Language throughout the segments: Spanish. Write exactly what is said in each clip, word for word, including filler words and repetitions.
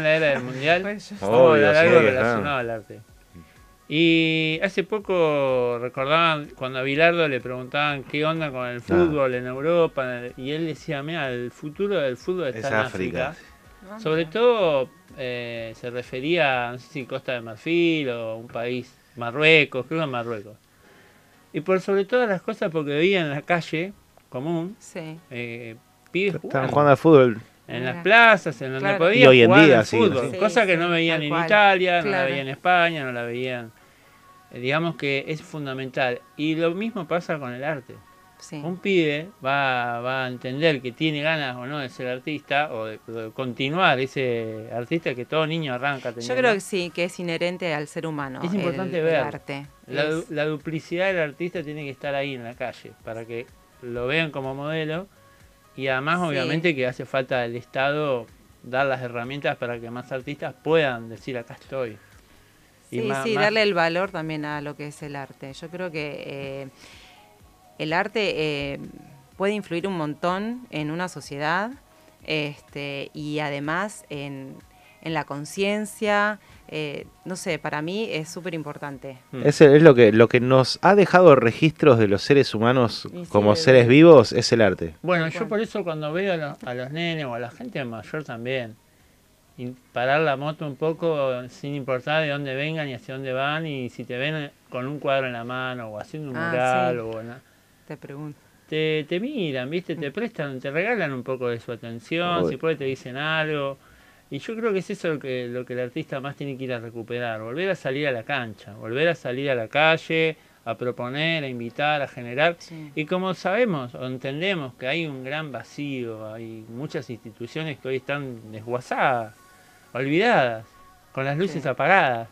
en la era del mundial. Pues, Vamos a hablar Obvio, algo sí, relacionado claro. al arte. Y hace poco recordaban cuando a Bilardo le preguntaban qué onda con el fútbol en Europa, y él decía, mira, el futuro del fútbol está Es en África. África. Sobre todo eh, se refería a, no sé si Costa de Marfil o un país, Marruecos, creo que Marruecos. Y por sobre todas las cosas porque veía en la calle común, Sí. eh, pibes Estaban jugando. jugando al fútbol. En Mira. las plazas, en donde Claro. podían Y hoy en jugar día al siguen fútbol, así. cosa Sí, que sí, no veían tal en cual. Italia, no la Claro. veían en España, no la veían. Eh, digamos que es fundamental. Y lo mismo pasa con el arte. Sí. Un pibe va, va a entender que tiene ganas o no de ser artista o de, de continuar ese artista que todo niño arranca teniendo. Yo creo que sí, que es inherente al ser humano. Es importante el, ver. el arte. La, Es- la duplicidad del artista tiene que estar ahí en la calle para que lo vean como modelo, y además Sí. obviamente que hace falta al Estado dar las herramientas para que más artistas puedan decir acá estoy. Y Sí, más- sí, más- darle el valor también a lo que es el arte. Yo creo que eh, el arte eh, puede influir un montón en una sociedad, este, y además en, en la conciencia. Eh, no sé, para mí es súper importante. Mm. Es, es lo que lo que nos ha dejado registros de los seres humanos Y sí, como el- seres vivos es el arte. Bueno, Tal yo cual. por eso cuando veo a los, a los nenes o a la gente mayor también, y parar la moto un poco sin importar de dónde vengan y hacia dónde van, y si te ven con un cuadro en la mano o haciendo un Ah, mural sí. o bueno, Te pregunto. te, te miran, ¿viste? Te prestan, te regalan un poco de su atención, Uy. si puede te dicen algo. Y yo creo que es eso lo que, lo que el artista más tiene que ir a recuperar, volver a salir a la cancha, volver a salir a la calle, a proponer, a invitar, a generar. Sí. Y como sabemos o entendemos que hay un gran vacío, hay muchas instituciones que hoy están desguazadas, olvidadas, con las luces Sí. apagadas.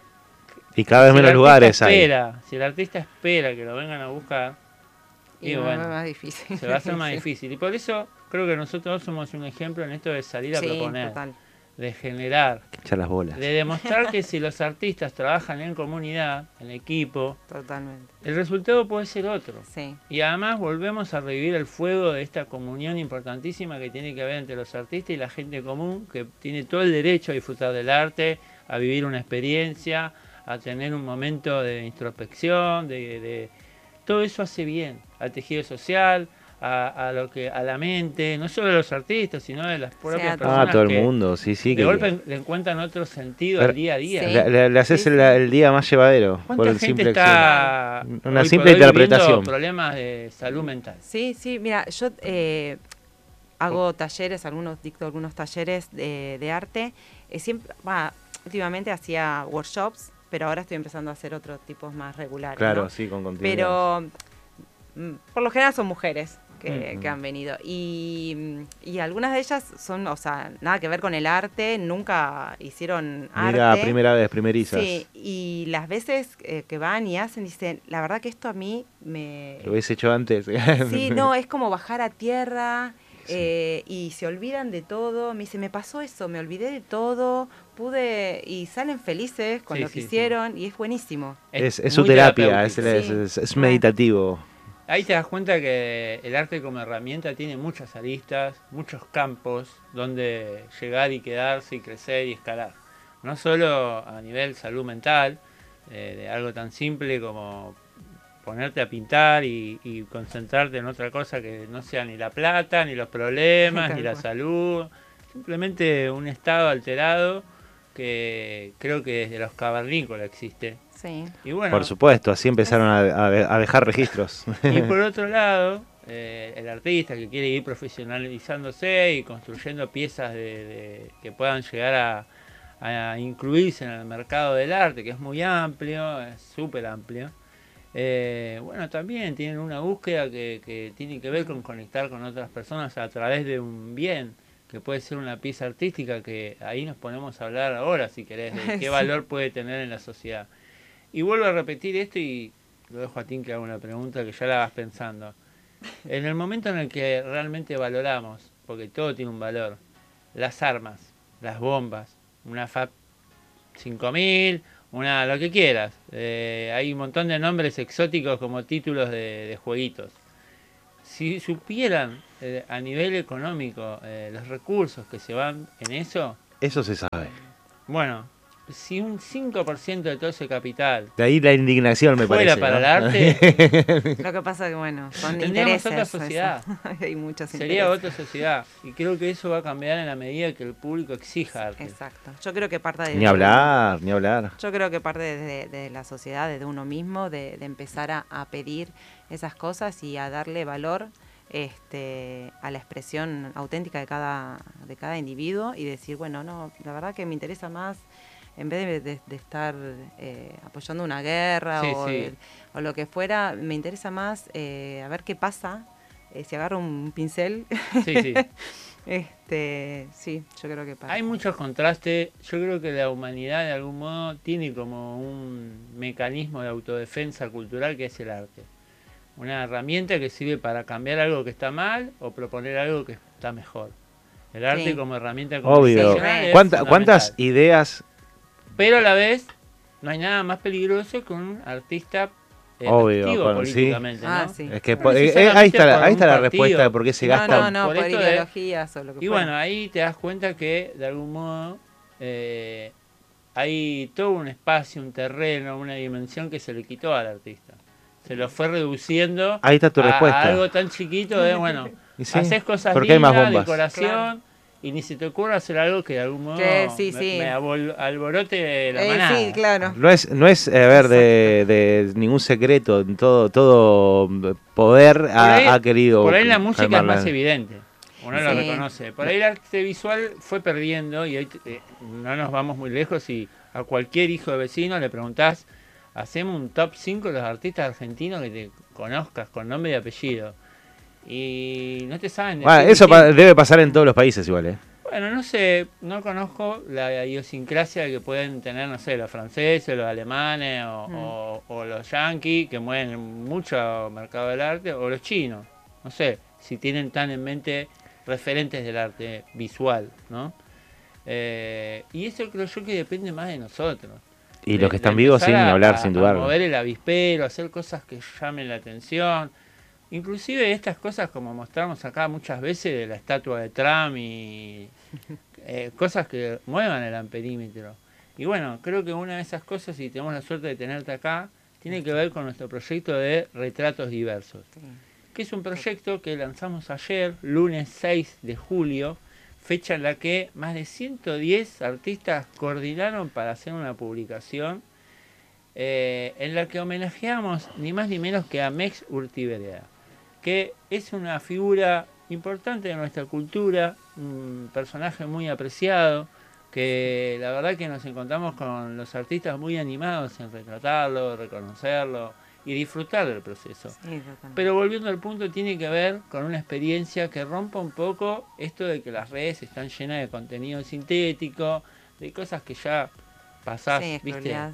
Y cada vez Si el menos artista lugares hay. espera, si el artista espera que lo vengan a buscar, Y, y va- bueno, va más difícil. se va a hacer más Sí. difícil. Y por eso creo que nosotros somos un ejemplo en esto de salir a Sí, proponer, total. de generar, Echar las bolas. de demostrar que si los artistas trabajan en comunidad, en equipo, Totalmente. el resultado puede ser otro. Sí. Y además volvemos a revivir el fuego de esta comunión importantísima que tiene que haber entre los artistas y la gente común, que tiene todo el derecho a disfrutar del arte, a vivir una experiencia, a tener un momento de introspección, de, de- todo eso hace bien al tejido social, a, a lo que a la mente, no solo de los artistas, sino de las propias a personas Ah, todo el que mundo, sí, sí. de que golpe le encuentran otro sentido Pero- al día a día. Sí. le, le- le haces Sí, el, sí. el día más llevadero por ¿Cuánta el gente simple está acción. Una hoy simple por hoy viviendo interpretación. problemas de salud mental? Sí, sí, mira, yo eh, hago talleres, algunos dicto algunos talleres de, de arte. Eh, siempre, bah, últimamente hacía workshops, pero ahora estoy empezando a hacer otros tipos más regulares. Claro, ¿no? sí, con continuidad. Pero mm, por lo general son mujeres que, Mm. que han venido. Y, mm, y algunas de ellas son, o sea, nada que ver con el arte, nunca hicieron Mira, arte. primera vez, primerizas. Sí, y las veces eh, que van y hacen, dicen, la verdad que esto a mí me... Lo hubiese hecho antes. Sí, no, es como bajar a tierra, Sí. eh, y se olvidan de todo. Me dice, me pasó eso, me olvidé de todo, pude... Y salen felices con Sí, lo sí, que sí. hicieron y es buenísimo. Es, es muy su terapia, es, terapéutico. es- Sí. es- es meditativo. Ahí te das cuenta que el arte como herramienta tiene muchas aristas, muchos campos donde llegar y quedarse y crecer y escalar. No solo a nivel salud mental, eh, de algo tan simple como ponerte a pintar y, y concentrarte en otra cosa que no sea ni la plata, ni los problemas, Tal ni la cual. salud. Simplemente un estado alterado que creo que desde los cavernícolas existe. Sí. Y bueno, Por supuesto, así empezaron a, a- a dejar registros. y por otro lado, eh, el artista que quiere ir profesionalizándose y construyendo piezas de, de- que puedan llegar a, a incluirse en el mercado del arte, que es muy amplio, es súper amplio. Eh, bueno, también tienen una búsqueda que, que tiene que ver con conectar con otras personas a través de un bien, que puede ser una pieza artística, que ahí nos ponemos a hablar ahora, si querés, de qué Sí. valor puede tener en la sociedad. Y vuelvo a repetir esto y lo dejo a Tim que haga una pregunta que ya la vas pensando. En el momento en el que realmente valoramos, porque todo tiene un valor, las armas, las bombas, una F A P cinco mil, una lo que quieras. Eh, hay un montón de nombres exóticos como títulos de, de jueguitos. Si supieran eh, a nivel económico eh, los recursos que se van en eso, Eso se sabe. Bueno, si un cinco por ciento de todo ese capital De ahí la indignación me fuera parece. para ¿no? el arte, Lo que pasa es que, bueno, son tendríamos intereses. otra eso. sociedad. Hay muchos sería intereses. otra sociedad. Y creo que eso va a cambiar en la medida que el público exija arte. Exacto. Yo creo que parte de... Ni hablar, ni hablar. Yo creo que parte de, de la sociedad, desde uno mismo, de, de empezar a, a pedir esas cosas y a darle valor este, a la expresión auténtica de cada, de cada individuo y decir, bueno, no, la verdad que me interesa más, en vez de, de, de estar eh, apoyando una guerra Sí, o, sí. el- o lo que fuera, me interesa más eh, a ver qué pasa eh, si agarro un pincel. Sí, sí. este, sí, yo creo que pasa. Hay muchos contrastes. Yo creo que la humanidad de algún modo tiene como un mecanismo de autodefensa cultural que es el arte. Una herramienta que sirve para cambiar algo que está mal o proponer algo que está mejor. El arte Sí. como herramienta Obvio. comunicacional es ¿Cuánta- ¿Cuántas fundamental. ideas? Pero a la vez no hay nada más peligroso que un artista eh, Obvio, activo con- sí. políticamente, Ah, ¿no? sí. Es que No po- eh, eh, necesariamente ahí está, la- por ahí un está la partido. respuesta de por qué se No, gasta. no, no, por por, esto de- ideologías o lo que Y fuera. bueno, ahí te das cuenta que de algún modo eh, hay todo un espacio, un terreno, una dimensión que se le quitó al artista. Se lo fue reduciendo Ahí está tu a, respuesta. a algo tan chiquito de, bueno, Y sí, haces cosas porque hay más lindas, bombas. decoración, Claro. y ni se te ocurre hacer algo que de algún modo Que sí, me, sí. me abol- alborote la Eh, manada. sí, claro. No es, no es, a ver, de, de ningún secreto, todo, todo poder ha, ahí- ha querido. Por ahí la música es calmarla. más evidente, uno lo Sí. reconoce. Por ahí el arte visual fue perdiendo y hoy eh, no nos vamos muy lejos y a cualquier hijo de vecino le preguntás, hacemos un top cinco de los artistas argentinos que te conozcas con nombre y apellido. Y no te saben Bueno, decir eso quién. pa- debe pasar en todos los países igual, ¿eh? Bueno, no sé, no conozco la idiosincrasia que pueden tener, no sé, los franceses, los alemanes o, Mm. o- o los yanquis, que mueven mucho mercado del arte, o los chinos. No sé, si tienen tan en mente referentes del arte visual, ¿no? Eh, y eso creo yo que depende más de nosotros. Y De- los que de están vivos, sin empezar ni a- hablar, a- sin a dudarlo. mover el avispero, hacer cosas que llamen la atención. Inclusive estas cosas como mostramos acá muchas veces de la estatua de Trump y eh, cosas que muevan el amperímetro. Y bueno, creo que una de esas cosas, y tenemos la suerte de tenerte acá, tiene que ver con nuestro proyecto de retratos diversos, Sí. que es un proyecto que lanzamos ayer, lunes seis de julio, fecha en la que más de ciento diez artistas coordinaron para hacer una publicación eh, en la que homenajeamos ni más ni menos que a Mex Urtiberea, que es una figura importante de nuestra cultura, un personaje muy apreciado, que la verdad que nos encontramos con los artistas muy animados en retratarlo, reconocerlo y disfrutar del proceso. Sí, totalmente. Pero volviendo al punto, tiene que ver con una experiencia que rompa un poco esto de que las redes están llenas de contenido sintético, de cosas que ya pasás, Sí, ¿viste? scrolleás.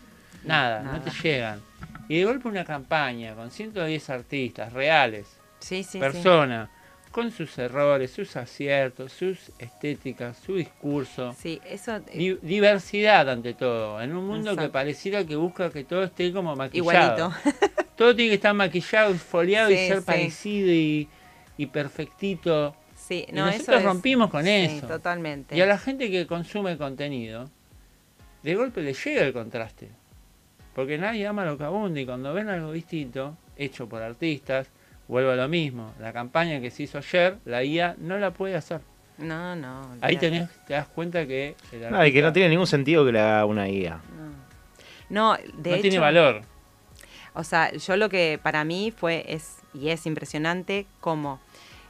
Nada, no Nada. te llegan. Y de golpe una campaña con ciento diez artistas reales, Sí, sí, sí. personas, con sus errores, sus aciertos, sus estéticas, su discurso. Sí, eso eh, Di- diversidad ante todo, en un mundo que Exacto. pareciera que busca que todo esté como maquillado. igualito. Todo tiene que estar maquillado, foliado y Sí, ser sí. parecido y, y perfectito. Sí, Y no, nosotros eso es- rompimos con sí, eso. totalmente. Y a la gente que consume contenido, de golpe le llega el contraste. Porque nadie ama lo que abunda y cuando ven algo distinto, hecho por artistas, vuelvo a lo mismo. La campaña que se hizo ayer, la I A no la puede hacer. No, no. Ahí olvídate. tenés, te das cuenta que el No, y que no artista tiene ningún sentido que le haga una guía. No, no de no hecho, tiene valor. O sea, yo lo que para mí fue es y es impresionante cómo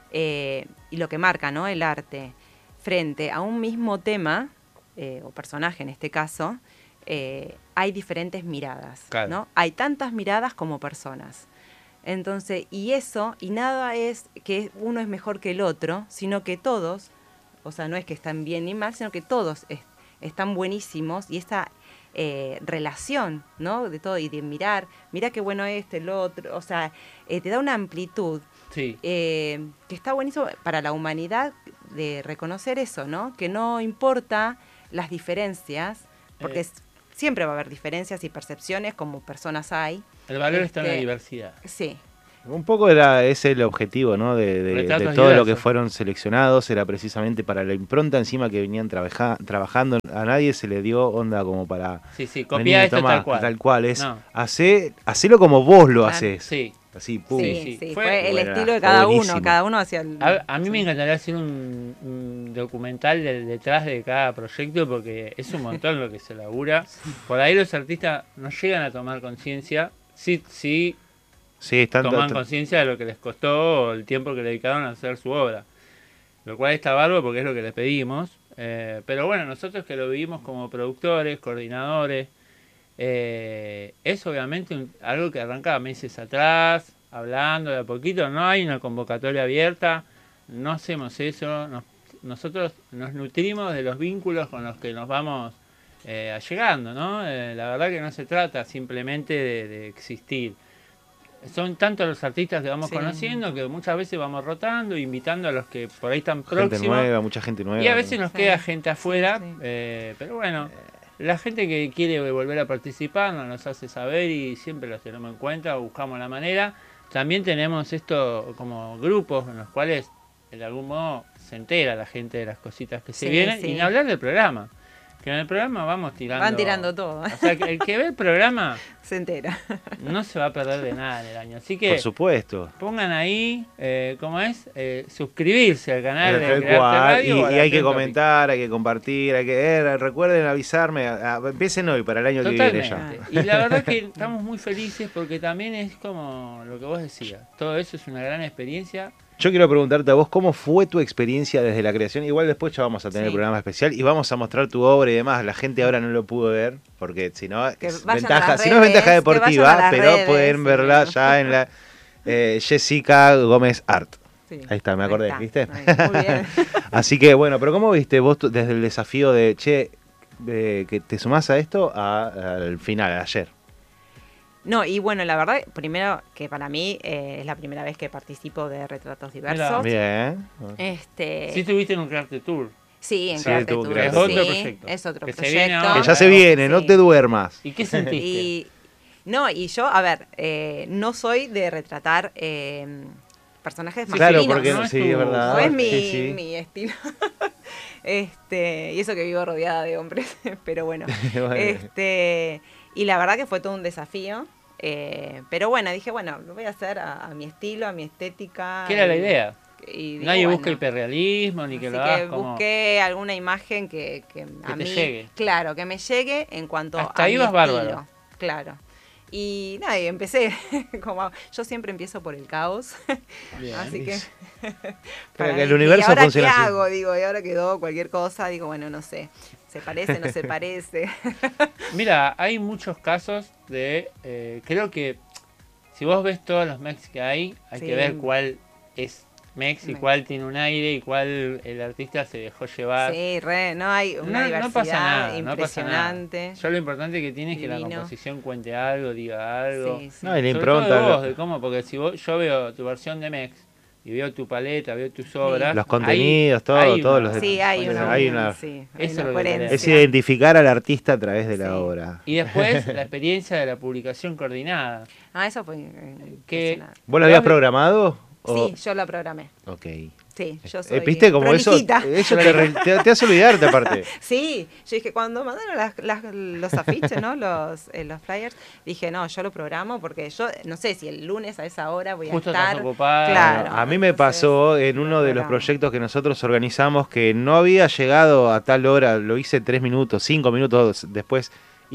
eh, y lo que marca, ¿no? El arte frente a un mismo tema eh, o personaje en este caso, eh, hay diferentes miradas, Claro. ¿no? Hay tantas miradas como personas. Entonces, y eso, y nada es que uno es mejor que el otro, sino que todos, o sea, no es que están bien ni mal, sino que todos es- están buenísimos y esta eh, relación, ¿no? De todo y de mirar, mira qué bueno este, el otro, o sea, eh, te da una amplitud Sí. eh, que está buenísimo para la humanidad de reconocer eso, ¿no? Que no importa las diferencias, porque Eh. es- siempre va a haber diferencias y percepciones, como personas hay. El valor está en la este, diversidad. Sí, Un poco era ese el objetivo, ¿no? De, de, de todo diversos. lo que fueron seleccionados, era precisamente para la impronta encima que venían trabaja, trabajando. A nadie se le dio onda como para... Sí, sí, copia esto tomá, tal cual. Tal cual, es, No. hacé, hacelo como vos lo Claro. haces. Sí. Así, pum. Sí, sí. sí, Fue- fue, el Bueno, estilo de fue cada buenísimo. uno, cada uno hacia el... A, a mí sí. me encantaría hacer un, un documental de- detrás de cada proyecto porque es un montón lo que se labura. Por ahí los artistas no llegan a tomar conciencia, sí, sí Sí, están toman to- conciencia de lo que les costó o el tiempo que le dedicaron a hacer su obra. Lo cual está bárbaro porque es lo que les pedimos. Eh, pero bueno, nosotros que lo vivimos como productores, coordinadores, eh, es obviamente un- algo que arranca meses atrás, hablando de a poquito. No hay una convocatoria abierta, no hacemos eso. Nos- nosotros nos nutrimos de los vínculos con los que nos vamos eh, allegando, ¿no? Eh, la verdad que no se trata simplemente de, de existir. Son tantos los artistas que vamos Sí. conociendo que muchas veces vamos rotando, invitando a los que por ahí están gente próximos. nueva, mucha gente nueva. Y a veces nos Sí. queda gente afuera, Sí, sí. eh, pero bueno, la gente que quiere volver a participar nos los hace saber y siempre los tenemos en cuenta, buscamos la manera. También tenemos esto como grupos en los cuales de algún modo se entera la gente de las cositas que se Sí, vienen sí. y ni hablar del programa. Que en el programa vamos tirando. Van tirando todo, O sea, que el que ve el programa se entera. no se va a perder de nada en el año. Así que Por supuesto. pongan ahí, eh, ¿cómo es? Eh, suscribirse al canal de Tal Crearte cual, Radio. y, o a y la hay que Trend Topic. comentar, hay que compartir, hay que eh, recuerden avisarme, a- a- empiecen hoy para el año que viene Totalmente. ya. Y la verdad que estamos muy felices porque también es como lo que vos decías. Todo eso es una gran experiencia. Yo quiero preguntarte a vos, ¿cómo fue tu experiencia desde la creación? Igual después ya vamos a tener Sí. el programa especial y vamos a mostrar tu obra y demás. La gente ahora no lo pudo ver, porque si no Que es vayan a ventaja, las si no es redes, ventaja que vayan a deportiva, las pero redes, pueden sí. verla ya en la eh, Jessica Gómez Art. Sí. Ahí está, me Ahí acordé, está. ¿viste? Ahí, muy bien. Así que bueno, pero ¿cómo viste vos tu- desde el desafío de, che, de que te sumás a esto a- al final, ayer? No, y bueno, la verdad, primero que para mí eh, es la primera vez que participo de Retratos Diversos. Bien. Este, Sí estuviste en un Crearte Tour. sí, en Sí, Crearte tuvo Tour, que Es ver. otro sí, proyecto. es otro Que se proyecto. viene ahora. Que ya se viene, no Sí. te duermas. ¿Y qué sentiste? Y no, y yo, a ver, eh, no soy de retratar eh, personajes Sí, Claro, masculinos. porque no no, es sí, tu- es verdad. No es mi, Sí, sí. mi estilo. este, y eso que vivo rodeada de hombres, pero bueno. Bueno. Este, y la verdad que fue todo un desafío. eh, pero bueno, dije, bueno, lo voy a hacer a, a mi estilo, a mi estética. ¿Qué era la y- idea? y digo, Nadie bueno, busca hiperrealismo ni que así lo que hagas como... busqué alguna imagen que, que a te mí, llegue. claro, que me llegue en cuanto Hasta a ahí mi vas estilo, bárbaro. claro. Y nada, y empecé como yo siempre empiezo por el caos, Bien. así que Para que mí- el universo ¿y ahora funcione qué así. hago? Digo, y ahora quedó cualquier cosa, digo, bueno, no sé, se parece, no se parece. Mira, hay muchos casos de... eh, creo que si vos ves todos los mechs que hay, hay Sí. que ver cuál es mex y Mex. cuál tiene un aire y cuál el artista se dejó llevar. Sí, re, no hay una No, diversidad no pasa nada, no pasa nada. impresionante. Yo lo importante que tiene es que la Divino. composición cuente algo, diga algo. Sí, sí. No, y la Sobre impronta. todo de lo- vos, de cómo, porque si vos, yo veo tu versión de Mex y veo tu paleta, veo tus obras. Los contenidos, hay- todo, hay todos una- los Sí, hay Bueno, una, hay una- sí, Eso hay es una lo que coherencia. Es identificar al artista a través de la Sí. obra. Y después la experiencia de la publicación coordinada. Ah, eso fue eh, impresionante. ¿Vos lo habías programado? O- Sí, yo lo programé. Ok. Sí, yo Eh, soy ¿Viste como eso? prolijita. Eso te, re- te, te hace olvidarte aparte. Sí, yo dije, cuando mandaron las- las- los afiches, ¿no? Los, eh, los flyers, dije, no, yo lo programo porque yo no sé si el lunes a esa hora voy a Justo estar. estás ocupada. Claro. A mí me entonces, pasó en uno de los programa. proyectos que nosotros organizamos que no había llegado a tal hora, lo hice tres minutos, cinco minutos después.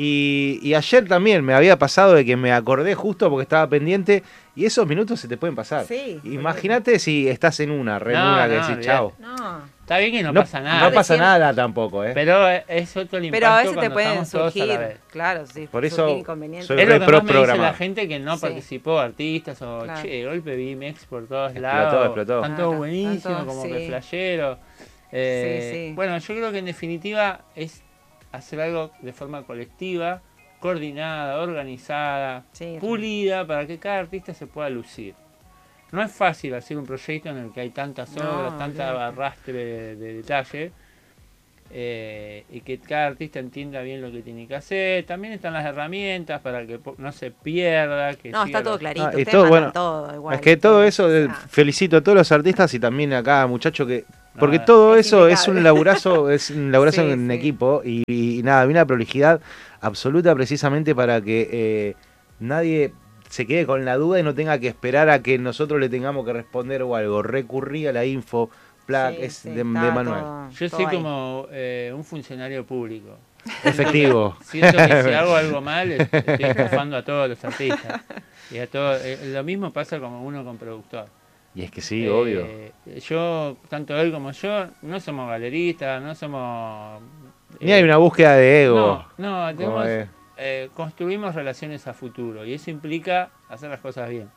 Y, y ayer también me había pasado de que me acordé justo porque estaba pendiente y esos minutos se te pueden pasar. Sí. Imagínate si estás en una, re en No, una que no, decís olvidate. chao. No, Está bien que no, No, pasa nada. no pasa Recién- nada tampoco, ¿eh? Pero es otro el impacto pero a veces te cuando pueden estamos todos a la surgir, vez. claro, sí, Por eso surgir inconvenientes. soy Es lo re que pro más me dice programado. la gente que no Sí. participó, artistas o Claro. che, de golpe vi Mex por todos Explotó, lados. explotó. Están todos Claro, buenísimos, están todos, como sí. que flashero. Eh, Sí, sí. Bueno, yo creo que en definitiva es hacer algo de forma colectiva, coordinada, organizada, Sí, pulida, para que cada artista se pueda lucir. No es fácil hacer un proyecto en el que hay tantas No, obras, tanta olvídate. arrastre de, de detalle. eh, y que cada artista entienda bien lo que tiene que hacer. También están las herramientas para que no se pierda. Que no, está siga todo los- clarito. Ah, y Ustedes todo, mandan bueno, todo igual. Es que todo ustedes, eso, o eh, sea, felicito a todos los artistas y también a cada muchacho que... Porque Nada. todo Es eso es impecable. un laburazo, es un laburazo Sí, en sí. equipo y, y nada, había una prolijidad absoluta precisamente para que eh, nadie se quede con la duda y no tenga que esperar a que nosotros le tengamos que responder o algo. Recurrí a la info, plac, sí, es sí, de, de está manual. todo- Yo todo soy ahí. como eh, un funcionario público. Efectivo. Siento que si hago algo mal, est- estoy estafando a todos los artistas. Y a todos, eh, lo mismo pasa como uno con productor. Y es que sí, Eh, obvio. Yo, tanto él como yo, no somos galeristas, no somos... Ni hay una búsqueda de ego. No, no, como tenemos, es. eh, construimos relaciones a futuro y eso implica hacer las cosas bien.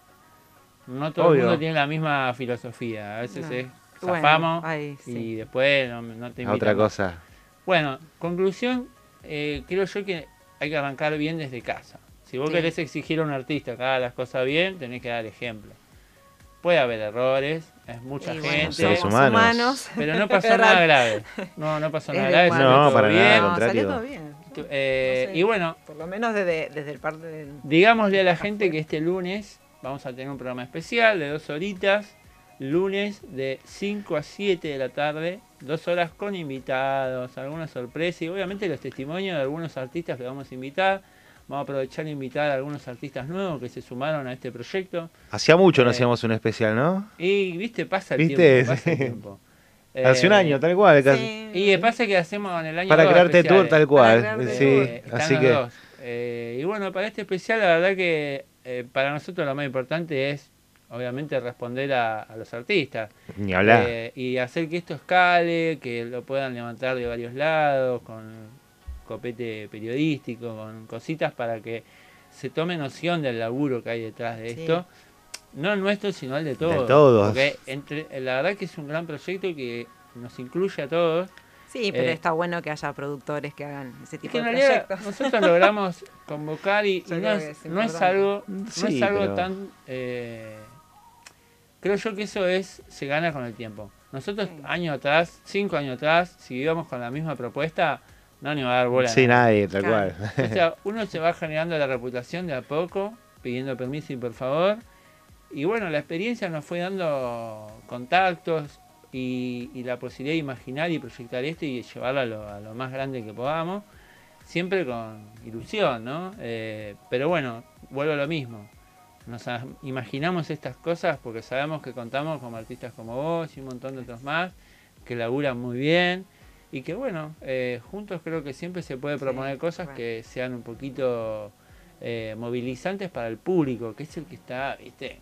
No todo Obvio. el mundo tiene la misma filosofía. A veces No. es Bueno, zafamos ahí, sí. y después no, no te A invitan otra más. cosa. Bueno, conclusión, eh, creo yo que hay que arrancar bien desde casa. Si vos Sí. querés exigir a un artista que haga las cosas bien, tenés que dar ejemplo. Puede haber errores, es mucha Y bueno, gente, seres somos humanos. pero no pasó Es nada raro. grave. No, no pasó Es nada de grave, humano. salió No, todo para bien. nada, al No, contrario. salió todo bien. Eh, No sé. Y bueno, Por lo menos desde, desde el parte de... digámosle a la gente que este lunes vamos a tener un programa especial de dos horitas. Lunes de cinco a siete de la tarde, dos horas con invitados, alguna sorpresa y obviamente los testimonios de algunos artistas que vamos a invitar. Vamos a aprovechar e invitar a algunos artistas nuevos que se sumaron a este proyecto. Hacía mucho no Eh, hacíamos un especial, ¿no? Y viste, pasa el ¿Viste? tiempo. Pasa el Sí. tiempo. Hace un Eh, año, tal cual. casi. Sí. Y pasa que hacemos en el año Para dos crearte tour, especiales. tal cual. Para crearte Sí, Eh, están así los que. dos. Eh, y bueno, para este especial la verdad que eh, para nosotros lo más importante es obviamente responder a, a los artistas. Ni hablar. Eh, y hacer que esto escale, que lo puedan levantar de varios lados, con copete periodístico, con cositas para que se tome noción del laburo que hay detrás de Sí. esto. No el nuestro, sino el de todos. todos. Porque entre, la verdad que es un gran proyecto que nos incluye a todos. Sí, pero Eh, está bueno que haya productores que hagan ese Es tipo que en de realidad proyectos. nosotros logramos convocar y, Yo y no, creo es, que es no es importante. algo, no Sí, es algo pero- tan... eh, creo yo que eso es se gana con el tiempo. Nosotros Sí. años atrás, cinco años atrás, si íbamos con la misma propuesta, no nos iba a dar bola. a Sí, nadie. nadie, tal Claro. cual. O sea, uno se va generando la reputación de a poco, pidiendo permiso y por favor. Y bueno, la experiencia nos fue dando contactos y, y la posibilidad de imaginar y proyectar esto y llevarlo a lo, a lo más grande que podamos. Siempre con ilusión, ¿no? Eh, pero bueno, vuelvo a lo mismo. Nos a- imaginamos estas cosas porque sabemos que contamos con artistas como vos y un montón de otros más que laburan muy bien y que bueno, eh, juntos creo que siempre se puede proponer Sí, cosas bueno. que sean un poquito eh, movilizantes para el público, que es el que está, viste,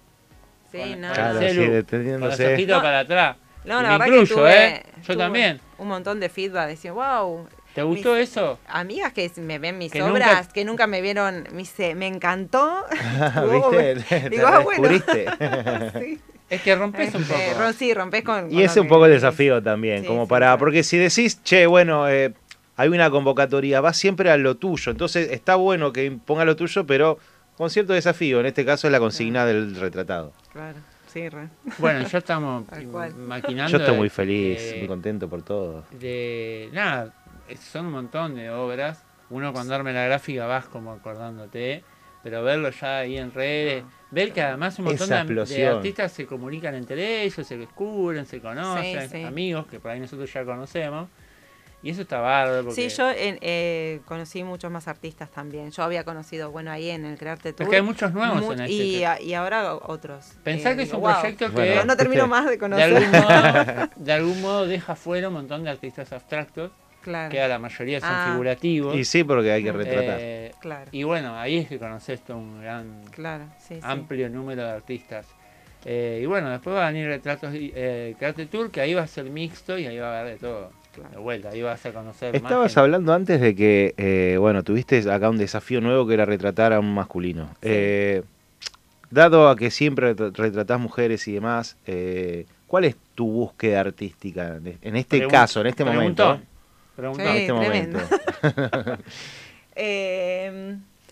Sí, con- no, con Claro, el sí, celu, con los deteniéndose. ojitos No. para atrás. No, Y la me verdad incluyo, que tuve, ¿eh? Yo tuve también. un montón de feedback. Decían, wow. ¿Te gustó mis- eso? Amigas que me ven mis Que obras, nunca- que nunca me vieron, me dice, me encantó. ¿Viste? Te Digo, ah, bueno. descubriste. Sí. Es que rompes un Este, poco. ro- sí, rompés con. Y con ese es lo un poco el que- desafío también, Sí, como sí, para, claro. porque si decís, che, bueno, eh, hay una convocatoria, vas siempre a lo tuyo, entonces está bueno que imponga lo tuyo, pero con cierto desafío, en este caso es la consigna del retratado. Claro, sí, re. Bueno, ya estamos Tal cual. maquinando. Yo estoy de- muy feliz, de- muy contento por todo. de nada, es- son un montón de obras. Uno cuando arme la gráfica vas como acordándote, pero verlo ya ahí en redes, No. ver que además un montón Esa de, am- de explosión. artistas se comunican entre ellos, se descubren, se conocen, Sí, sí. amigos que por ahí nosotros ya conocemos. Y eso está bárbaro. Porque, Sí, yo en- eh, conocí muchos más artistas también. Yo había conocido, bueno, ahí en el Crearte Tour. Es que hay muchos nuevos mu- en este. y, a- y ahora otros. Pensá Eh, que es digo, un wow. proyecto que Bueno. No, no termino más de de conocer. algún, modo, de algún modo deja fuera un montón de artistas abstractos, Claro, que a la mayoría son Ah. figurativos. Y sí, porque hay que Mm. retratar. Eh, claro, y bueno, ahí es que conoces todo un gran claro, sí, sí. amplio número de artistas. Eh, y bueno, después va a venir Retratos eh, Create Tour, que ahí va a ser mixto y ahí va a haber de todo. Claro. De vuelta, ahí vas a conocer Estabas más gente. hablando antes de que, eh, bueno, tuviste acá un desafío nuevo que era retratar a un masculino. Sí. Eh, dado a que siempre retr- retratás mujeres y demás, eh, ¿cuál es tu búsqueda artística de- en este Pregun- caso, en este momento? preguntón, preguntón. En Sí, este tremendo. momento. Eh,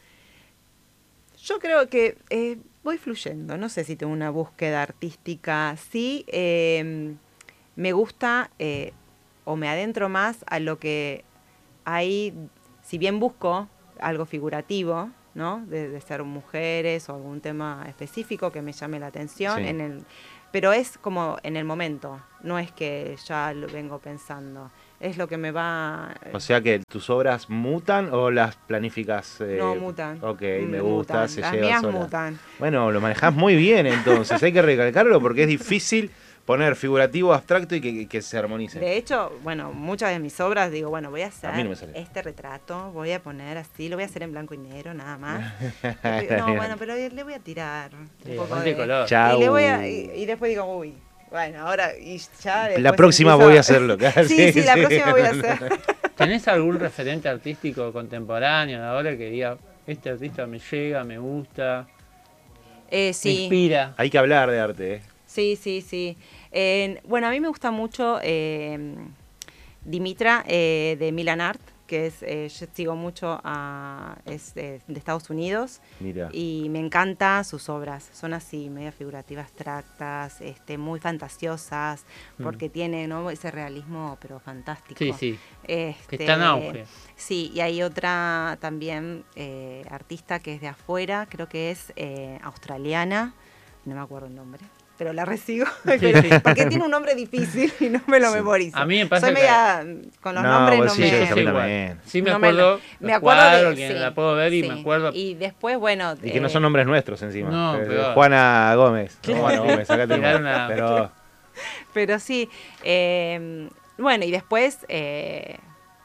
yo creo que eh, voy fluyendo. No sé si tengo una búsqueda artística. Sí, eh, me gusta eh, o me adentro más a lo que hay, si bien busco algo figurativo, ¿no? De, de ser mujeres o algún tema específico que me llame la atención, Sí. en el, pero es como en el momento, no es que ya lo vengo pensando, es lo que me va... O sea que tus obras mutan o las planificas. Eh, no, mutan. Ok, Mm, me gusta, mutan. se Las lleva mías sola. mutan. Bueno, lo manejás muy bien entonces, hay que recalcarlo porque es difícil poner figurativo, abstracto y que, que se armonice. De hecho, bueno, muchas de mis obras digo, bueno, voy a hacer A mí no me sale. este retrato, voy a poner así, lo voy a hacer en blanco y negro nada más. Y digo, no, bueno, pero le voy a tirar un Sí, poco bastante de color. Chau. Y, le voy a, y, y después digo, uy, bueno, ahora y ya después La próxima empiezo- voy a hacerlo. claro, sí, sí, la próxima voy a hacer. ¿Tenés algún referente artístico contemporáneo de ahora que diga, este artista me llega, me gusta, Eh, me sí, inspira? Hay que hablar de arte, ¿eh? sí, sí, sí. Eh, bueno, a mí me gusta mucho eh, Dimitra eh, de Milan Art, que es, eh, yo sigo mucho a, es de, de Estados Unidos. Mira. Y me encantan sus obras, son así, media figurativas, abstractas, este, muy fantasiosas, porque Mm. tiene, ¿no?, ese realismo, pero fantástico. Sí, sí, Este, que está en auge. Sí, y hay otra también eh, artista que es de afuera, creo que es eh, australiana, no me acuerdo el nombre, pero la resigo, pero- sí. porque tiene un nombre difícil y no me lo Sí. memorizo. A mí me pasa Soy que- media, con los No, nombres vos no sí, me... yo Sí, sí, también, igual. también. Sí me no me acuerdo, lo- me los acuerdo cuadros, de- quien sí, la puedo ver y sí. me acuerdo. Y después, bueno... Y que no eh, son nombres nuestros encima. No, Eh, peor. Juana Gómez. Claro. Juana Gómez, acá tengo. Tirar una- Pero Pero sí, eh, bueno, y después, eh,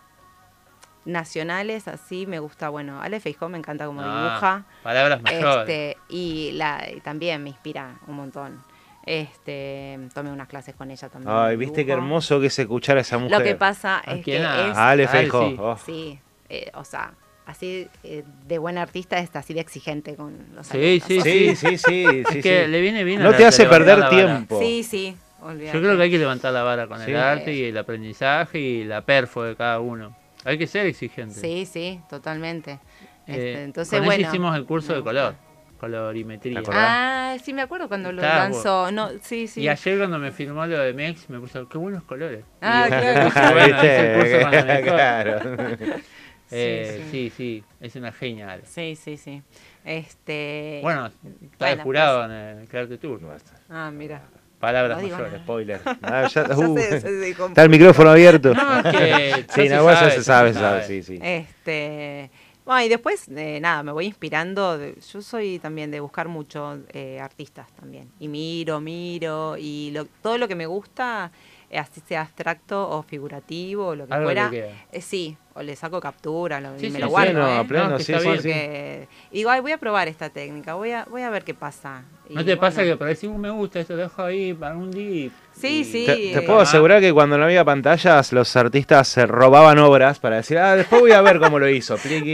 nacionales, así, me gusta, bueno, Ale Feijó me encanta como Ah, dibuja. palabras mayores. Este, y, la, y también me inspira un montón. Este, tomé unas clases con ella también. Ay, de viste qué dibujo. hermoso que es escuchar a esa mujer. Lo que pasa ¿A es quién? que A- es... A Ale Ale, Feijó. sí. oh. Sí, eh, o sea, así eh, de buena artista es así de exigente con los Sí, alumnos. sí, Sí, sí, sí. Es sí, que sí. le viene bien a No la te hace levantar perder la vara. tiempo. Sí, sí, olvídate. Yo creo que hay que levantar la vara con Sí. el arte y el aprendizaje y la perfo de cada uno. Hay que ser exigente. Sí, sí, totalmente. Eh, Este, entonces, con bueno. ella hicimos el curso me de gusta. color, colorimetría. ¿Te acordás? Ah, sí, me acuerdo cuando lo Estaba lanzó. No, sí, sí. Y ayer cuando me filmó lo de Mex me puso, qué buenos colores. Ah, Y yo, claro. bueno, ¿Viste? hice el curso con la mejor. Claro. Eh, Sí, sí, sí, es una genia. Ale. Sí, sí, sí. Este. Bueno, está de bueno, jurado en el Crearte Tour. Ah, mira. Palabras No digo mayores. nada. Spoiler. Ah, ya- Ya uh, se- se dijo. está el micrófono abierto. No, es que Sí, ya no, se igual ya sabe, se ya sabe, se se sabe, sabe. sí, sí. Este. Bueno, y después, eh, nada, me voy inspirando. de- yo soy también de buscar mucho eh, artistas también. Y miro, miro. Y lo- todo lo que me gusta, eh, así sea abstracto o figurativo o lo que Algo fuera. te queda. eh, sí, o le saco captura lo- Sí, y me sí, lo sí, guardo. no, ¿eh? a pleno, No, que sí, está sí, bien. sí. Porque, y digo, "Ay, voy a probar esta técnica, voy a, voy a ver qué pasa. Y ¿No te pasa bueno. que por ahí decís, "Uh, me gusta esto, lo dejo ahí para un día? y- Sí, y- sí. Te, te eh, puedo asegurar que cuando no había pantallas, los artistas se robaban obras para decir, ah, después voy a ver cómo lo hizo, pliqui.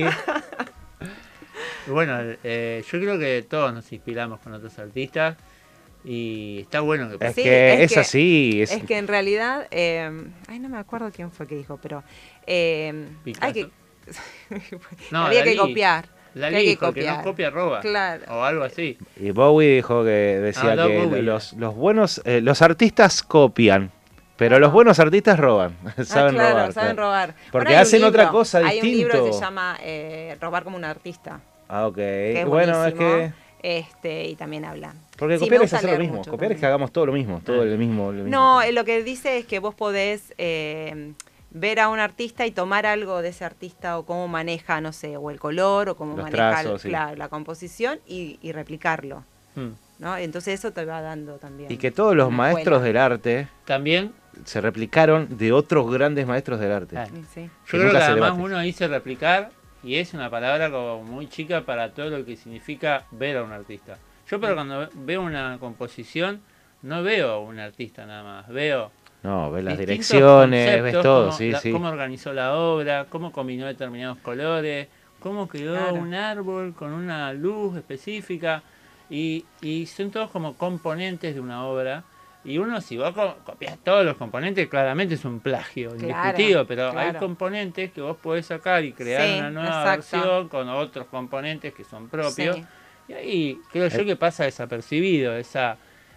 Y bueno, eh, yo creo que todos nos inspiramos con otros artistas y está bueno que Es Sí, que es es, que- así. Es, Es que en realidad, eh, ay, no me acuerdo quién fue que dijo, pero eh, hay que, No, había que Dalí. copiar. La que hay que dijo, que no copiar. copia roba. Claro. O algo así. Y Bowie dijo que decía Ah, David que Bowie. los, los buenos, eh, los artistas copian, pero los Ah. buenos artistas roban. Ah, saben claro, robar. saben claro. robar. Porque Ahora hay un hacen otra libro, cosa Hay un libro que distinto. se llama eh, Robar como un artista. Ah, ok. Que es Bueno, es buenísimo. que. Este, y también habla. Porque Sí, copiar me es gusta hacer lo leer mismo. mucho Copiar es también. que hagamos todo lo mismo. Todo el mismo. lo mismo. No, eh, lo que dice es que vos podés eh, ver a un artista y tomar algo de ese artista o cómo maneja, no sé, o el color o cómo Los maneja el- trazos, sí. claro, la composición y, y replicarlo, Hmm. ¿no? Entonces eso te va dando también. Y que todos los una maestros escuela. del arte También, se replicaron de otros grandes maestros del arte. Ah. Sí, sí. yo Que creo nunca que se además debate. uno dice replicar y es una palabra como muy chica para todo lo que significa ver a un artista. Yo pero cuando veo una composición no veo a un artista nada más, veo No, ves las distintos direcciones, ves conceptos, todo, cómo, sí, la- sí. cómo organizó la obra, cómo combinó determinados colores, cómo creó Claro. un árbol con una luz específica y, y son todos como componentes de una obra. Y uno, si vos co- copias todos los componentes, claramente es un plagio, Claro, indiscutido, pero hay claro. componentes que vos podés sacar y crear Sí, una nueva exacto. versión con otros componentes que son propios. Sí. Y ahí creo yo Eh. que pasa desapercibido esa